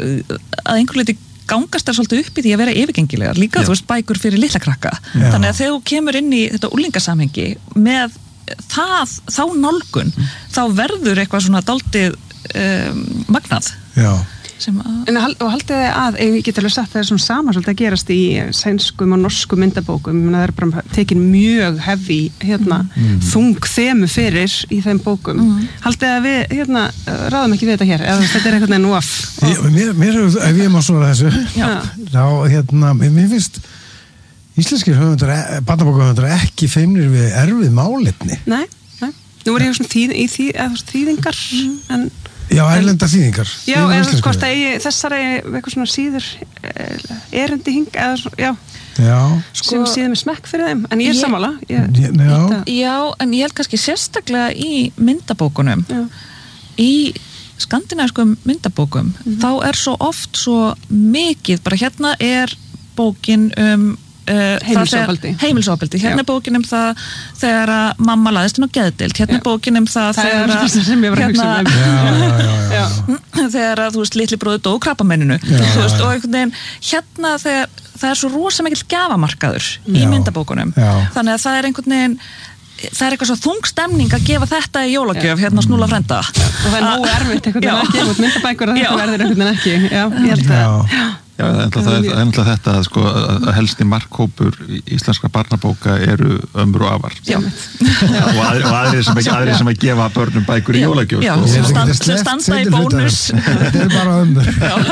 að einhver leiti gangast þær svolítið upp í því að vera yfirgengilegar. Líka, Já. Þú veist, bækur fyrir litla krakka. Já. Þannig að þegar þú kemur inn í þetta úlingasamhengi með það, þá nálgun, mm. þá verður eitthvað svona dálítið um, magnað. Já. Sem að... En og haldið þið að, ef ég get alveg sagt það er svona sama svolítið að gerast í sænskum og norskum myndabókum, það er bara tekin mjög heavy, hérna, mm. þung þemu fyrir í þeim bókum. Mm. Haldið þið að við, hérna, ráðum ekki við þetta hér, eða þetta er eitthvað nú af. Mér, mér, ef ég má svona þessu, Já. þá, hérna, mér finnst íslenskir höfundar, barnabókahöfundar ekki feimnir við erfið málefni. Nei, nei. Nú er ég svona þýð, í þý, eða, þýðingar, mm. en... Já, erlenda þýðingar. Já, eða hvort að ég, þessar er eitthvað svona síður erindi hing, eða svona, já. Já. Sko, sem síður með smekk fyrir þeim, en ég er sammála. Ég, já. Já, en ég held kannski sérstaklega í myndabókunum, já. Í skandinavískum myndabókum, mm-hmm. þá er svo oft svo mikið, bara hérna er bókin um Uh, heimilsofbeldi. Heimilsofbeldi. Hérna er bókin um það þegar að mamma laðist inn á geðdeild. Hérna er bókin um það, það þegar að sem ég var að hugsa um. Já, já, já, já. Þegar að, þú veist, litli bróðir dó krabbameininu. Þú veist, og einhvern veginn, hérna þegar það er svo rosa mikill gjafamarkaður í myndabókunum. Já. Þannig að það er einhvern veginn það er eitthvað svo þung stemning að gefa þetta í jólagjöf, hérna snúla frenda. Já. Og það er nógu erfitt einhvern veginn að gefa út myndabækur að þetta verður einhvern veginn ekki. Já, ég held að... Já, það er ennlega þetta að, sko, að helsti markhópur íslenska barnabóka eru ömmur og afar. Já. og aðrir, og aðrir, sem, að, aðrir sem að gefa börnum bækur í jólagjöf. Já, sko. sem stand, standa í bónus. Þetta er bara ömmur.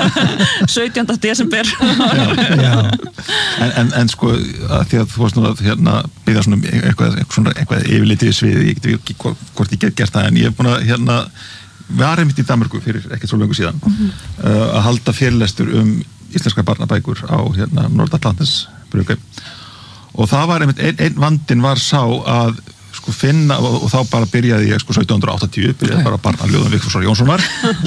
sautjánda desember. Já, já. En, en, en sko, að því að þú varst nú að hérna, byggja svona eitthvað, eitthvað, eitthvað yfirlitið svið, ég get ekki hvort ég get gert það, en ég er búin að hérna, var einmitt í Danmörku fyrir ekkert svo löngu síðan mm-hmm. uh, að halda fyrirlestur um íslenska barnabækur á hérna Nordatlantis-brugu og það var einmitt, einn ein vandinn var sá að sko finna, og, og þá bara byrjaði ég sko sautján hundruð áttatíu, byrjaði bara barnaljóðum Vigfúsar Jónssonar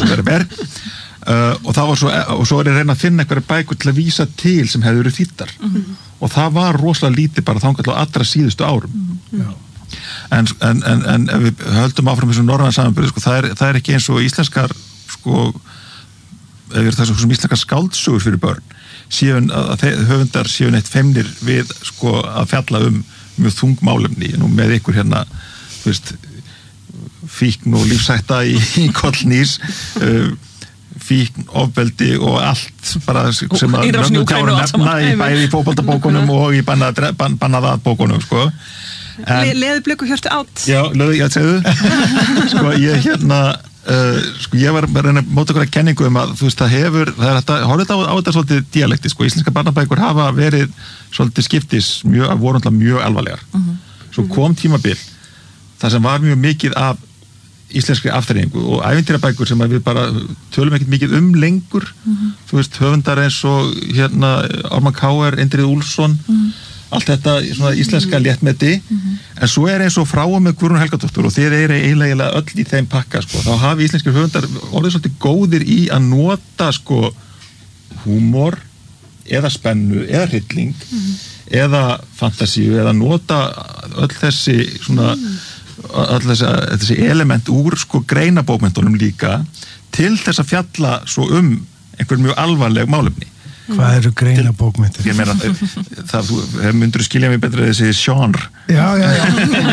uh, og það var svo, og svo er ég að reyna að finna einhverja bækur til að vísa til sem hefði verið þýddar mm-hmm. og það var rosalega lítið bara þangað á allra síðustu árum mm-hmm. en, en, en, en ef við höldum áfram þessu norræna samanbyrði, sko, það er, það er ekki eins og íslenskar sko eða það sem íslenskar skáldsögur fyrir börn séu að höfundar séu neitt feimnir við sko að fjalla um mjög þung málefni nú með ykkur hérna þú veist fíkn og lífsætta í, í kollnís uh, fíkn, ofbeldi og allt bara sem að röngum klára nefna í bæði í fótboltabókunum og í bannaða ban, bókunum sko Le, leðu blöku hjörtu átt já, leðu, ég segðu sko ég hérna Uh, sko ég var að reyna að móta okkur að kenningu um að þú veist það hefur, það er hægt að horfa þetta á, á þetta svolítið dialekti, sko, íslenska barnabækur hafa verið svolítið skiptis mjög, voru alltaf mjög alvarlegar uh-huh. svo kom tímabil það sem var mjög mikið af íslenskri afþreyingu og ævintýrabækur sem við bara tölum ekkert mikið um lengur uh-huh. þú veist höfundar eins og hérna Ármann Kr, Indriði Úlfsson uh-huh. allt þetta svona íslenska léttmeti mm-hmm. en svo er eins og frá og með Guðrún Helgadóttur og þeir eru eiginlega öll í þeim pakka sko. Þá hafi íslenskir höfundar orðið svolítið góðir í að nota sko húmor eða spennu eða hrylling mm-hmm. eða fantasíu eða nota öll þessi svona mm-hmm. öll þessi, þessi element úr sko greinabókmyndunum líka til þess að fjalla svo um einhver mjög alvarleg málefni. Hvað eru greina bókmyndir? Ég meina, það, þú myndur skilja mig betra þessi genre. Já, já, já.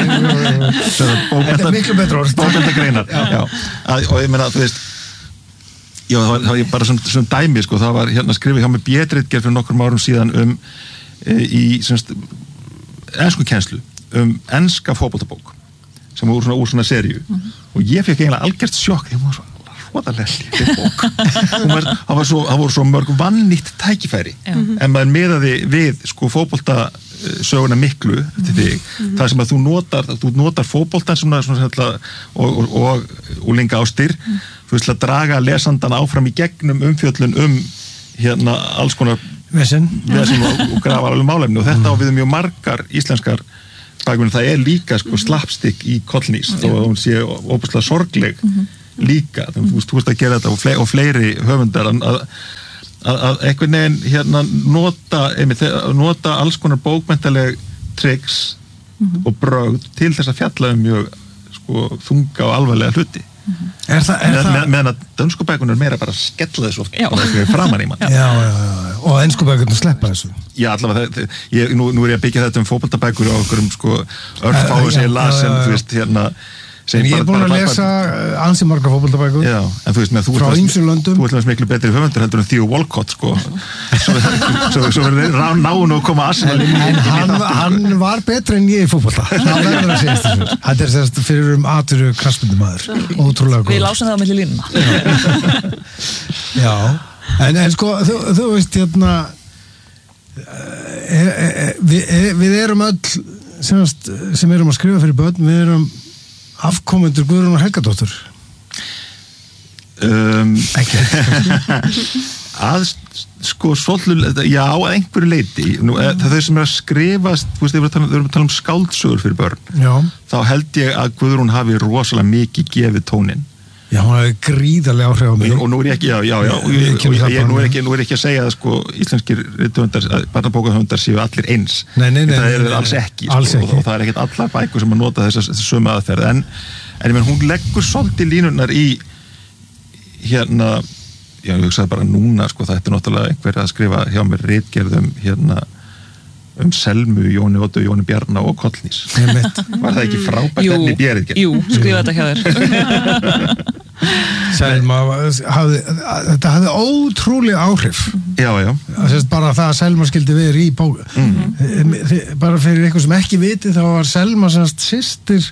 Þetta er miklu betra orð. Bókmyndagreinar, já. já. Að, og ég meina, þú veist, já, það var, það var bara svona, svona dæmi, sko, það var hérna skrifið hjá mig Bétritgerð fyrir nokkrum árum síðan um e, í, semst, ensku kennslu, um enska fótboltabók, sem voru svona úr svona seríu. Mm-hmm. Og ég fekk eiginlega algjört sjokk, ég var svona, hvaðalega bók var, það, var svo, það voru svo mörg vannýtt tækifæri mm-hmm. en maður miðaði við sko fótbolta söguna miklu til þig, mm-hmm. þar sem að þú notar þú notar fótboltan svona, svona, svona og, og, og úlinga ástir mm. þú veist að draga lesandan áfram í gegnum umfjöllun um hérna alls konar vesen og, og grafa alveg málefni og þetta mm. á við mjög margar íslenskar bakgrunn, það er líka sko slapstick í kollnís þó að hún sé óbúslega sorgleg mm-hmm. líka, þú veist, þú veist að gera þetta og fleiri, og fleiri höfundar að, að, að einhvern veginn hérna nota, einmitt, nota alls konar bókmenntaleg tricks mm-hmm. og brögð til þess að fjalla um mjög sko þunga og alvarlega hluti mm-hmm. er það, er með, það... meðan að dönskubækunar meira bara skella þessu oft framan í mann já, já, já, og enskubækunar sleppa þessu já, allavega, það, ég, nú, nú er ég að byggja þetta um fótboltabækur og okkur um sko örfáu sem ég las en þú veist hérna En ég er búin að lesa ansi margar fótboltabækur Já, en þú veist með þú frá ýmsum löndum Þú ert með miklu betri höfundur heldur en Theo Walcott sko Svo, svo, svo verður náun og koma Arsenal inn En hann, hann var betri en ég í fótbolta Það verður að segja þessu Þetta er sérst fyrir um aturu kraspundumæður Ótrúlega góð Við lásum það á milli línuna Já, en, en sko þú, þú veist hérna e, e, e, við, e, við erum öll semast, sem erum að skrifa fyrir börn við erum afkomendur Guðrúnar Helgadóttur um, ekki að sko svolítið, já að einhverju leiti Nú, mm. það þau sem er að skrifast þú veist, þau eru að tala um skáldsögur fyrir börn já. Þá held ég að Guðrún hafi rosalega mikið gefið tónin Já, hún hafi gríðarlega áhrif á mig og nú er ég ekki, já, já, já og ég, og ég, nú, er ekki, nú er ekki að segja að sko íslenskir rithöfundar, barnabókahöfundar séu allir eins nei, nei, nei, það er nei, alls ekki, alls sko, ekki. Og, og það er ekkert allar bækur sem að nota þessa, þessa sömu aðferð en, en ég menn hún leggur svolítið línunar í hérna já, ég hugsaði bara núna, sko, það er náttúrulega einhver að skrifa hjá mér ritgerðum hérna um Selmu, Jóni Óttu, Jóni Bjarna og Kollnís var það ekki frábært efni bjerið? Jú, skrifa þetta hjá þér Selma hafði, þetta hafði ótrúlega áhrif já, já Sérst, bara það að Selma skildi verið í bók mm-hmm. bara fyrir eitthvað sem ekki viti þá var Selma sérst systir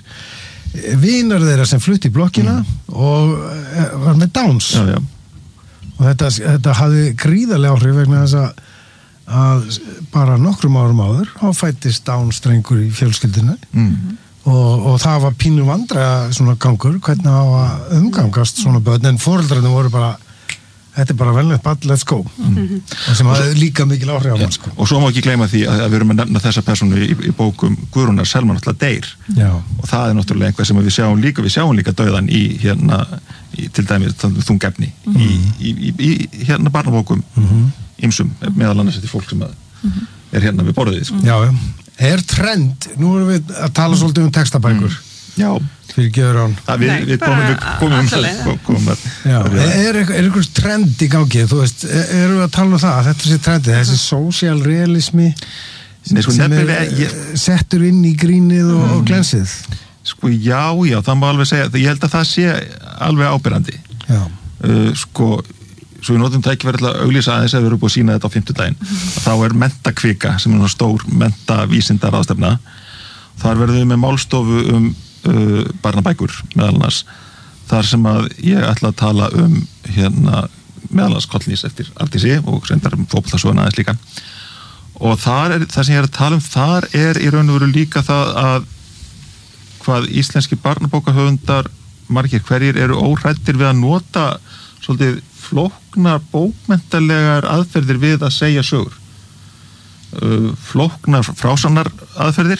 vinar þeirra sem flutti í blokkina mm. og var með Downs já, já. og þetta, þetta hafði gríðarlega áhrif vegna þess að að bara nokkrum árum áður þá fættist Down-strengur í fjölskyldinu mm. og, og það var pínu vandræða svona gangur hvernig það var umgangast svona börn en foreldrarnir voru bara þetta er bara velnett bad, let's go mm. og sem hafði líka mikil áhrif á mann sko. Og svo má ekki gleyma því að, að við erum að nefna þessa persónu í, í bókum Guðrúnar Selma náttúrulega deyr Já. Og það er náttúrulega einhvað sem við sjáum líka við sjáum líka dauðan í hérna í, til dæmis þungefni mm. í, í, í, í hérna barnabókum mm. ýmsum, meðal annars þetta fólk sem að mm-hmm. er hérna við borðið sko. Já, já, er trend nú erum við að tala svolítið um textabækur mm. Já, fyrir gefur án við, við komum við komum um komum er, er, er einhvers trend í gangi þú veist, erum við að tala um það þetta sé trendi, þessi social realismi Nei, sko, sem er ég, settur inn í grínið og, mm. og glensið sko já, já, það má alveg segja ég held að það sé alveg ábyrrandi uh, sko svo við notum tækifæri til að auglýsa aðeins ef við erum búið að sína þetta á fimmtudaginn mm-hmm. þá er mentakvika sem er stór mentavísindaráðstefna þar verðum við með málstofu um uh, barnabækur meðal annars þar sem að ég ætla að tala um hérna meðal annars Kollnís eftir Arndísi og reyndar um fótboltasöguna aðeins líka og þar er, það sem ég er að tala um þar er í raun og veru líka það að hvað íslenski barnabókahöfundar margir hverjir eru óhræddir við að nota svolítið flóknar bókmenntalegar aðferðir við að segja sögur uh, flóknar frásanar aðferðir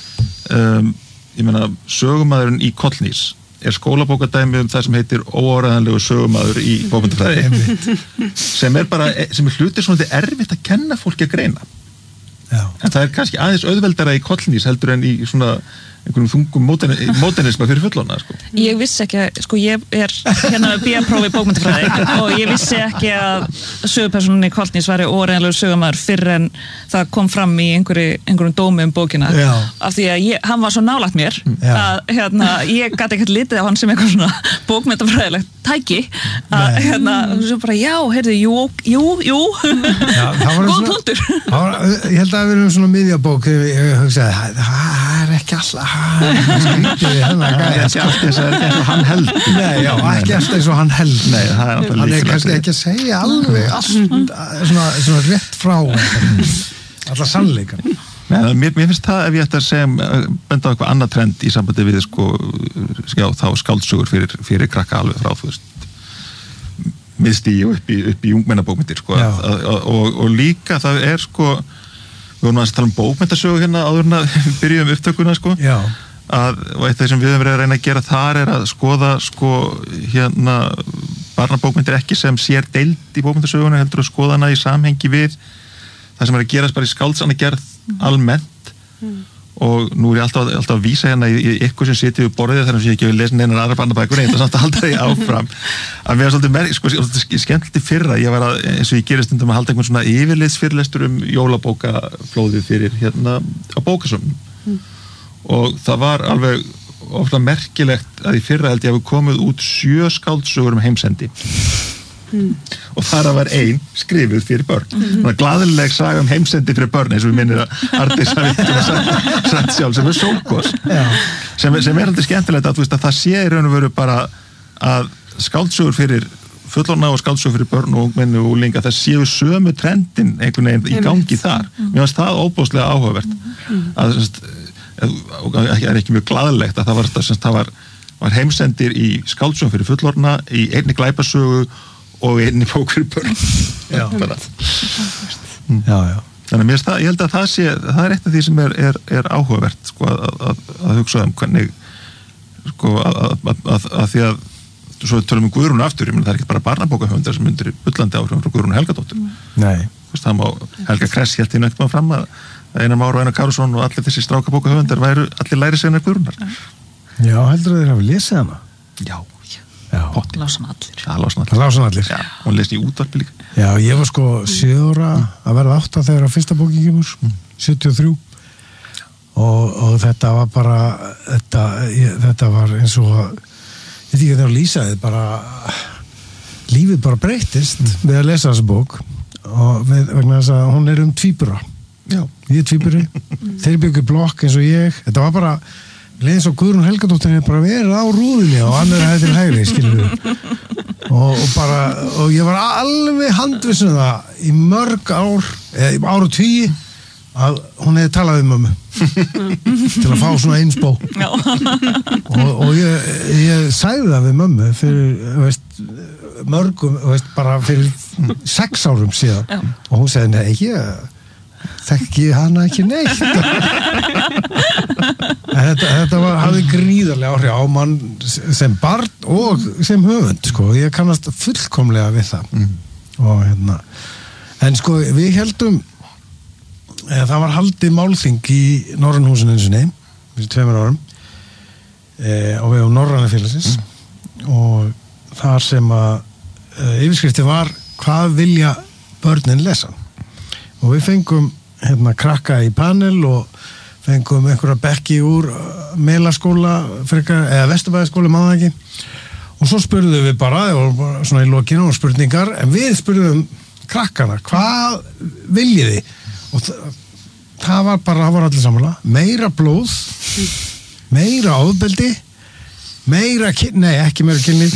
um, ég meina sögumadurinn í Kollnís er skólabókadæmi um það sem heitir óáræðanlegu sögumadur í bókmenntafræði sem er bara sem er hlutir svona erfitt að kenna fólki að greina Já. En það er kannski aðeins auðveldara í Kollnís heldur en í svona einhverjum þungum mótenisma fyrir fullorna sko. Ég vissi ekki að, sko ég er hérna með B A-prófi í bókmenntafræði og ég vissi ekki að sögupersónunni í Kollnís væri óreiðanlegur sögumæður fyrr en það kom fram í einhverju, einhverjum dómi um bókina Já. Af því að ég, hann var svo nálægt mér Já. Að hérna, ég gæti ekkert litið á hann sem eitthvað svona bókmenntafræðilegt tæki að hérna, svo bara já, heyrðu, jú, jú, jú góð punktur Ég held að við erum svona miðjabók ég hugsaði, það er ekki alltaf skrítið hennar gæja ekki alltaf eins og hann held Nei, já, ekki alltaf eins og hann held Nei, það er hann er kannski ekki að segja alveg allt, svona, svona rétt frá allar sannleikan Nei, mér, mér finnst það ef ég ætti að segja benda á eitthvað annað trend í sambandi við sko, já, þá skáldsögur fyrir, fyrir krakka alveg frá þú veist miðstigi og upp í, upp í ungmennabókmyndir sko, að, að, og, og líka það er sko við vorum að tala um bókmyndasögu hérna áður en að við byrjum upptökuna sko Já. að, og eitt af því sem við höfum verið að reyna að gera þar er að skoða sko hérna barnabókmyndir ekki sem sér deild í bókmyndasöguna heldur að skoða hana í samhengi við það sem er að gerast bara í skáldsanna gerð almennt mm. og nú er ég alltaf, alltaf að vísa hérna í, í ykkur sem sitið við borðið þar sem ég ekki hefur lesin einan aðra barnabækur en það samt að halda því áfram að mér var svolítið mer, sko, skemmtilegt í fyrra ég var að, eins og ég gerist stundum að halda einhvern svona yfirliðsfyrirlestur um jólabókaflóðið fyrir hérna á bókasöfnum mm. og það var alveg ofta merkilegt að í fyrra held ég að við komið út sjö skáldsögur um heimsendi Mm. og þar var ein skrifuð fyrir börn mm. þannig að glaðileg saga um heimsendi fyrir börn eins og við minnir að Arndís hafi sagt sjálf sem er sólgos sem, sem er alltaf skemmtilegt að, veist, að það sé í raun og veru bara að skáldsögur fyrir fullorðna og skáldsögur fyrir börn og ungmenni og úlinga það séu sömu trendin einhvern veginn í gangi þar mm. mér finnst það óbúslega áhugavert mm. að það er ekki mjög glaðilegt að það var, það var, var heimsendir í skáldsögur fyrir fullorðna í einni glæpasögu og einni bók fyrir börn já. Mm. já, já þannig að mér stað, ég held að það sé það er eitt af því sem er, er, er áhugavert sko, að, að, að hugsa um hvernig sko, að, að, að, að því að svo tölum við Guðrún aftur, ég menn það er ekki bara barnabókahöfundar sem undir bullandi áhrifum frá Guðrún Helgadóttur nei Vist, það má Helga Kress hélt í nögtum fram að Einar Már og Einar Kárason og allir þessi strákabókahöfundar væru allir læri sig hennar Guðrúnar já, heldur að þeir hafa lesið hana já lásan allir það lásan allir, það lásan allir. Já, hún lesi í útvarpi líka já, ég var sko sjö ára að verða átta þegar að fyrsta bókin kemur mm. sjötíu og þrjú og, og þetta var bara þetta, ég, þetta var eins og ég veit ekki að það var lýsaðið bara lífið bara breytist mm. við að lesa þessu bók og við, vegna þess að hún er um tvíbura já, ég er tvíburi þeir byggju blokk eins og ég þetta var bara leðið svo Guðrún Helgadóttir hefði bara verið á rúðinni og annar hefði til hægri, skilur við og, og bara, og ég var alveg handvissun það í mörg ár eða í ára tíu að hún hefði talað um mömmu til að fá svona einsbó og, og ég, ég sagði það við mömmu fyrir, veist, mörgum, veist, bara fyrir sex árum síðan Já. Og hún segði, nei, ég þekki hana ekki neitt þetta, þetta var, hafði gríðarlega áhrif á mann sem barn og sem höfund sko, ég kannast fullkomlega við það mm. og hérna en sko við heldum eða, það var haldið málþing í Norrænhúsinu einu sinni fyrir tveimur árum e, og við á Norræna félagsins mm. og þar sem að e, yfirskrifti var hvað vilja börnin lesa og við fengum hérna krakka í panel og fengum einhverja bekki úr Melaskóla frekar, eða Vesturbæðaskóla, maður ekki og svo spurðum við bara og svona í lokinu og spurningar en við spurðum krakkana hvað viljið þið og það, það var bara, það var allir samanlega meira blóð meira ofbeldi meira kynni, nei ekki meira kynni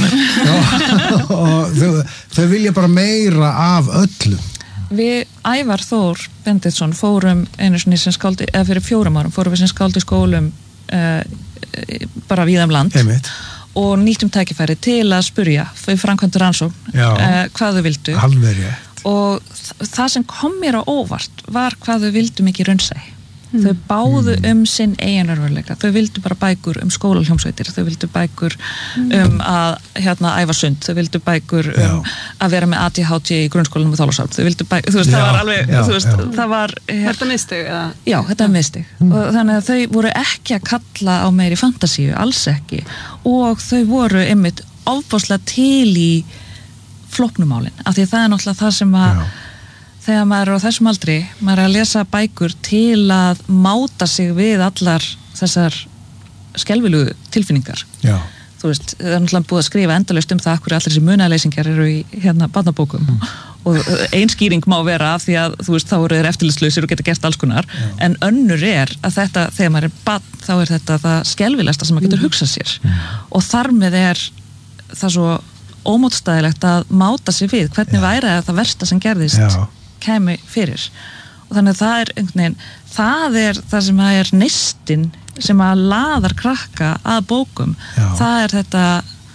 og þau, þau vilja bara meira af öllu Við Ævar Þór Benditsson fórum einu sinni sem skáldi, eða fyrir fjórum árum fórum við sem skáldi skólum uh, bara víða um land Einmitt. Og nýttum tækifæri til að spurja við framkvæmdur rannsókn uh, hvað þau vildu Alveg rétt og þ- það sem kom mér á óvart var hvað þau vildu mikið raunsæi mm. þau báðu mm. um sinn eigin raunveruleika þau vildu bara bækur um skólaljómsveitir þau vildu bækur um að hérna æfa sund, þau vildu bækur um já. Að vera með A D H D í grunnskólanum og Þorlákshöfn, þau vildu bækur, þú veist, já, það var alveg já, þú veist, já. Það var Er þetta mistug, eða? Já, þetta er mistug mm. og þannig að þau voru ekki að kalla á meiri fantasíu, alls ekki og þau voru einmitt ofboðslega til í flóknumálin, af því að það er náttúrulega það sem að já. Þegar maður er á þessum aldri, maður er að lesa bækur til að máta sig við allar þessar skelfilugu tilfinningar. Já. Þú veist, það er náttúrulega búið að skrifa endalaust um það hverju allir þessi munaðleysingar eru í hérna barnabókum mm. og ein skýring má vera af því að þú veist, þá eru þeir eftirlitslausir og geta gert alls konar, Já. En önnur er að þetta, þegar maður er barn, þá er þetta það skelfilegasta sem maður getur hugsað sér mm. og þar með er það svo ómótstæðilegt að máta sig við hvernig Já. Væri að það versta sem gerðist Já. Kæmi fyrir þannig að það er einhvern veginn, það er það sem að er neistinn sem að laðar krakka að bókum. Já. Það er þetta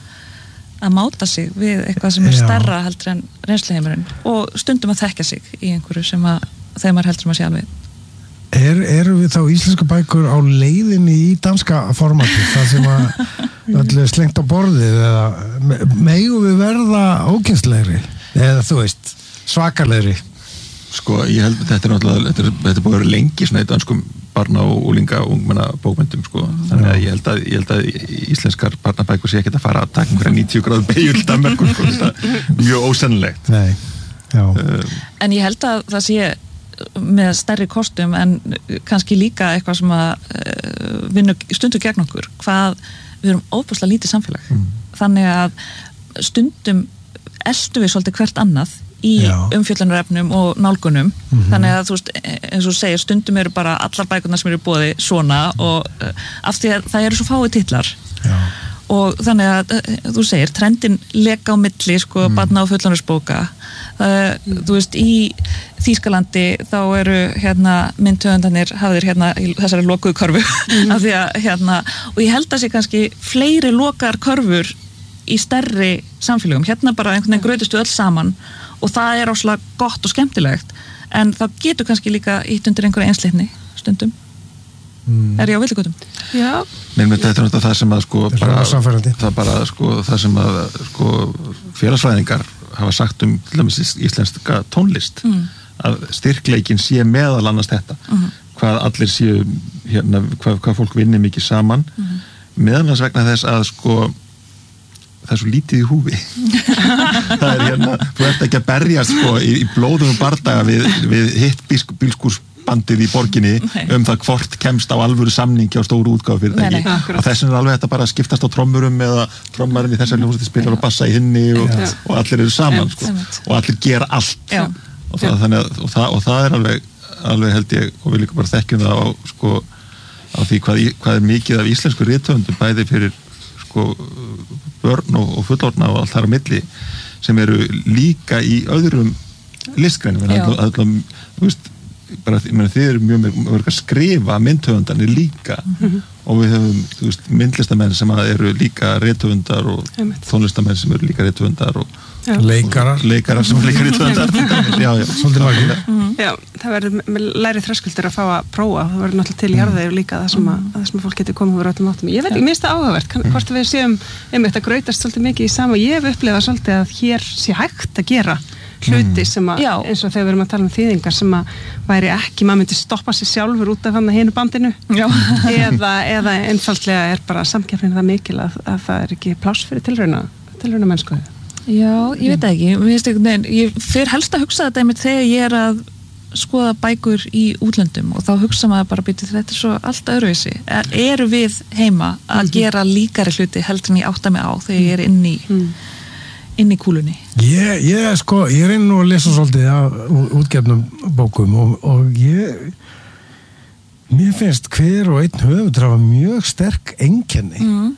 að máta sig við eitthvað sem er Já. Stærra heldur en reynsluheimurinn og stundum að þekkja sig í einhverju sem að þegar maður heldur maður sé alveg. Er, eru við þá íslenska bækur á leiðinni í danska formati það sem að öllu er slengt á borðið eða megum við verða ókynnslegri eða þú veist svakalegri? Sko ég held að þetta er náttúrulega þetta er, þetta er búið að vera lengi svona í danskum barna og úlinga og ungmenna bókmyndum sko þannig að ég held að, ég held að íslenskar barnabækur sé ekkert að fara að taka einhverja níutíu gráðu beygju til Danmerkur sko þetta er mjög ósennilegt. Nei, já. Um, en ég held að það sé með stærri kostum en kannski líka eitthvað sem að uh, vinna stundum gegn okkur hvað við erum óbúslega lítið samfélag mm. þannig að stundum eltum við svolítið hvert annað í umfjöllunarefnum og nálgunum mm-hmm. þannig að þú veist eins og segir stundum eru bara allar bækurnar sem eru í boði svona og uh, af því að það eru svo fáið titlar Já. Og þannig að uh, þú segir trendin leka á milli sko mm. barna og fullorðinsbóka uh, mm. þú veist í Þýskalandi þá eru hérna myndhöfundarnir hafðir hérna í þessari lokuðu körfu mm. af því að hérna og ég held að sé kannski fleiri lokaðar körfur í stærri samfélögum hérna bara einhvern veginn grötustu öll saman og það er áslega gott og skemmtilegt en það getur kannski líka ítt undir einhverja einslitni stundum mm. er ég á villigötum? Já Mér myndi þetta er náttúrulega það sem að sko bara, það bara sko það sem að sko félagsfræðingar hafa sagt um til dæmis íslenska tónlist mm. að styrkleikin sé meðal annars þetta mm. hvað allir séu hérna, hvað, hvað fólk vinni mikið saman mm. meðal annars vegna þess að sko það er svo lítið í húfi það er hérna, þú ert ekki að berjast sko í, í blóðum bardaga við, við hitt bílskúrsbandið í borginni Nei. Um það hvort kemst á alvöru samningi á stóru útgáfu fyrir það ekki og þess vegna er alveg þetta bara að skiptast á trommurum eða trommarinn í þessari hljómsveit spilar og bassa í hinni og, og allir eru saman sko og allir gera allt og það, þannig að og það, og það er alveg, alveg held ég og við líka bara þekkjum það á sko á því hvað, hvað er mikið af íslensku rithöfundum bæði fyrir sko börn og, og fullorðna og allt þar á milli sem eru líka í öðrum listgreinum en alltaf, þú veist bara, ég meina, þið eru mjög mörg að skrifa myndhöfundarnir líka mm-hmm. og við höfum, þú veist, myndlistamenn sem eru líka rithöfundar og tónlistamenn sem eru líka rithöfundar og leikarar leikarar sem líka rithöfundar já, já, svolítið margir mm. Já, það verður með læri þröskuldur að fá að prófa það verður náttúrulega til í jarðvegur líka það sem að, að það sem að fólk getur komið úr öllum áttum ég veit, ég minnst það áhugavert, kann, hvort við séum einmitt að grautast svolítið mikið í sama ég hef upplifað svolítið að hér sé hægt að gera hluti sem að, Já. Eins og þegar við erum að tala um þýðingar sem að væri ekki, maður myndi stoppa sig sjálfur út af hann að hinu bandinu eða, eða einfaldlega er bara samkeppnin það mikil að, að það er ekki pláss fyrir tilrauna, tilrauna mennsku Já, ég veit ekki, mér finnst einhvern veginn ég fyrir helst að hugsa þetta einmitt þegar ég er að skoða bækur í útlöndum og þá hugsa maður bara býtið þetta er svo allt öðruvísi, er, eru við heima að mm-hmm. gera líkari hluti heldur en ég átta mig á þegar ég er inn í mm. inn í kúlunni Ég, ég sko, ég er inn og lesa svolítið af útgefnum bókum og, og ég mér finnst hver og einn höfundur hafa mjög sterk einkenni mm.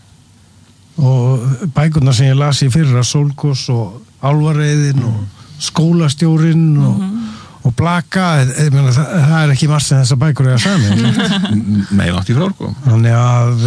og bækurnar sem ég las í fyrra Sólgos og Álfareiðin mm. og Skólastjórinn og, mm-hmm. og Blaka ég meina, það, það er ekki margt sem þessar bækur er að sami Nei, nátt í frá Þannig að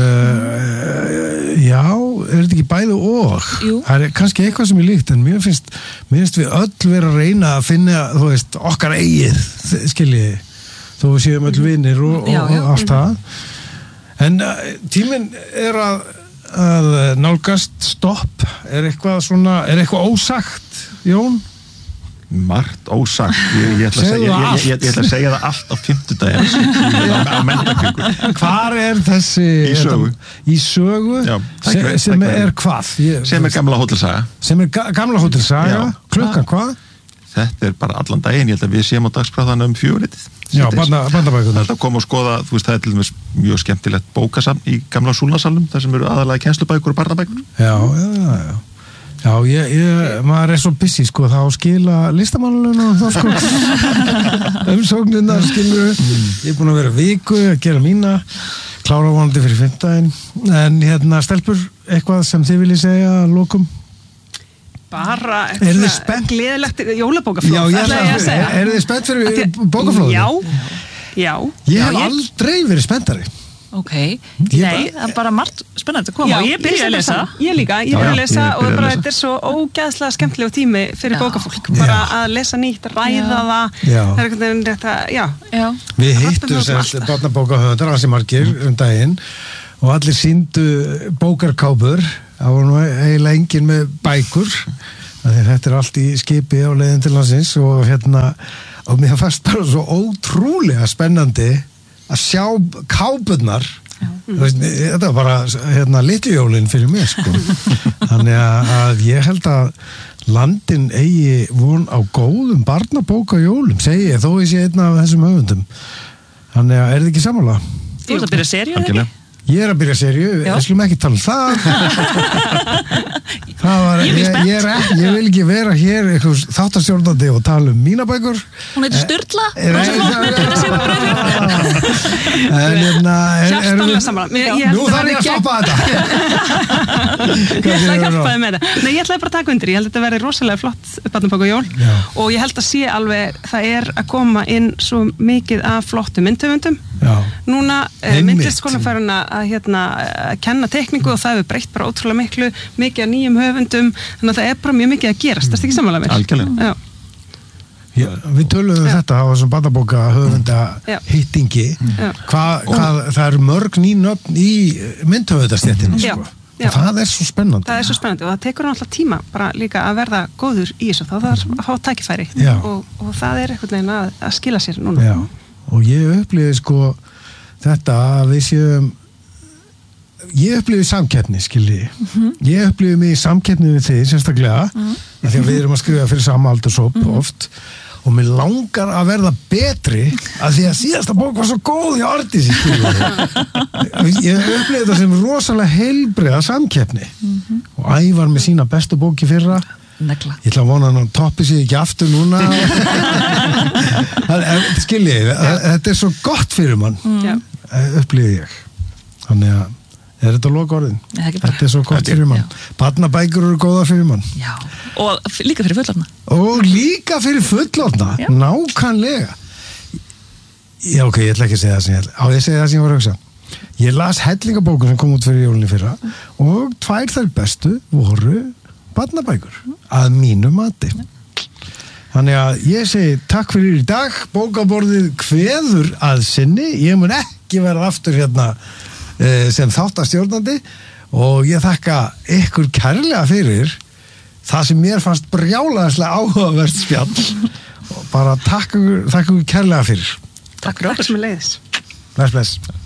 uh, já, er þetta ekki bæði og Jú. Það er kannski eitthvað sem er líkt en mér finnst, mér finnst við öll vera að reyna að finna, þú veist, okkar eigið skiljiði, þó við séum öll vinir og, og, já, já. og allt það en uh, tíminn er að að nálgast stopp er eitthvað svona, er eitthvað ósagt Jón? Margt ósagt ég, ég, ætla segja, ég, ég, ég, ég ætla að segja það allt á fimmtudaginn á menntakvíkur Hvar er þessi í sögu, í sögu Já, sem, veit, sem er hvað? Ég, sem er gamla hótelsaga sem er ga gamla hótelsaga klukkan hvað? Þetta er bara allan daginn, ég held að við séum á dagskrafðan um fjöguritið Já, bandabækunar Þetta kom og skoða, þú veist, það er til dæmis mjög skemmtilegt bókasafn í gamla Súlnasalnum þar sem eru aðalega kennslubækur og barnabækur Já, já, já Já, ég, ég, maður er svo busy, sko, þá skila listamannalun og þá, sko, umsóknirnar, skilur, mm. ég er búin að vera viku að gera mína, klára vonandi fyrir fimmtudaginn, en hérna, stelpur, eitthvað sem þið viljið segja að lokum? bara Er þið spennt? gleðilegt jólabókaflóð Já, ég ætla ætla ég að, segja. er þið spennt fyrir Af því- bókaflóðinu? Já, já. Ég já, hef aldrei verið spenntari. Ok, Ég nei, það er bara margt spennandi að koma Já, og ég byrja að lesa. Ég líka, ég Já, byrja að já, lesa ég og byrja að bara lesa. þetta er svo ógæðslega skemmtilegu tími fyrir Já. bókafólk, bara að lesa nýtt, ræða Já. það, Já. það er einhvern veginn þetta, já, Já, Við Pabbi hittum með semst alltaf. barnabókahöfundar, ansi margir um daginn og allir síndu bókarkápur, það voru nú eiginlega enginn með bækur, af því þetta er allt í skipi á leiðin til landsins og hérna, og mér fannst bara svo ótrúlega spennandi að sjá kápurnar. Veist, þetta var bara hérna, litjujólin fyrir mig sko. Þannig að, að ég held að landin eigi von á góðum barnabókajólum, segi ég, þó ég sé einn af þessum höfundum. Þannig að er þið ekki sammála? þú ert að byrja seríu, eða Algjörlega. ekki? Ég er að byrja serju, Já. ég slum ekki tala um það. það var, Ég er ég, spennt. ég, er ekki, ég vil ekki vera hér eitthvað þáttastjórnandi og tala um mína bækur. Hún heitir Sturla, Er- rosa flott mynd, þetta sé bara breyðið. En hérna er- hjartanlega erum við- sammála. Mér- ég Nú held að þarf verði ég að gegn- stoppa þetta. Ég ætla að hjálpa þið með þetta. Nei, ég ætlaði bara að taka undir. Ég held að þetta verði rosalega flott barnabókajól Já. og ég held að sé alveg, það er að koma inn svo mikið af flottu myndhöfundum. Já. Núna uh, Einmitt. myndlistskólinn farin að, að, hérna, að kenna tekningu og það hefur breytt bara ótrúlega miklu, mikið af nýjum höfundum, þannig að það er bara mjög mikið að gerast. Það er ekki samanlega mér. Algjörlega. Já. Já, við töluðum um þetta á þessum barnabóka höfunda Já. hittingi. Já. Hvað, hvað, það eru mörg nýnöfn í myndhöfundastéttinni, Já. sko. Já. Og það er svo spennandi. Það er svo spennandi og það tekur náttúrulega tíma bara líka að verða góður í þessu, þá það er að fá tækifæri Já. og, og það er einhvern veginn að, að skila sér núna. Já, og ég upplifði sko þetta að við séum ég upplifði samkeppni, skilji ég upplifði mig í samkeppni við þið sérstaklega, af því að við erum að skrifa fyrir sama aldurshóp oft og mér langar að verða betri af því að síðasta bók var svo góð í Ardísi, skilji ég upplifði þetta sem rosalega heilbriða samkeppni og Ævar með sína bestu bóki fyrra. Negla. Ég ætla að vona að hann toppi sig ekki aftur núna. Skiljið, þetta er svo gott fyrir mann, Já. upplýði ég. Þannig að, er þetta loka orðin? Nei, ekki bara. Þetta er svo gott fyrir mann. Barnabækur eru góða fyrir mann. Já, og f- líka fyrir fullorðna. Og líka fyrir fullorðna, Já. nákvæmlega. Já, ok, ég ætla ekki að segja það sem ég ætla. Á, ég segi það sem ég var að hugsa. Ég las hellingabókur sem kom út fyrir jólinni fyrra og tvær þær bestu voru barnabækur, að mínu mati. Þannig að ég segi takk fyrir í dag, bókaborðið kveður að sinni, ég mun ekki vera aftur hérna uh, sem þáttastjórnandi og ég þakka ykkur kærlega fyrir það sem mér fannst brjálæðislega áhugavert spjall og bara takk ykkur, takk ykkur kærlega fyrir. Takk fyrir okkur. Takk sem er leiðis. Bless, bless.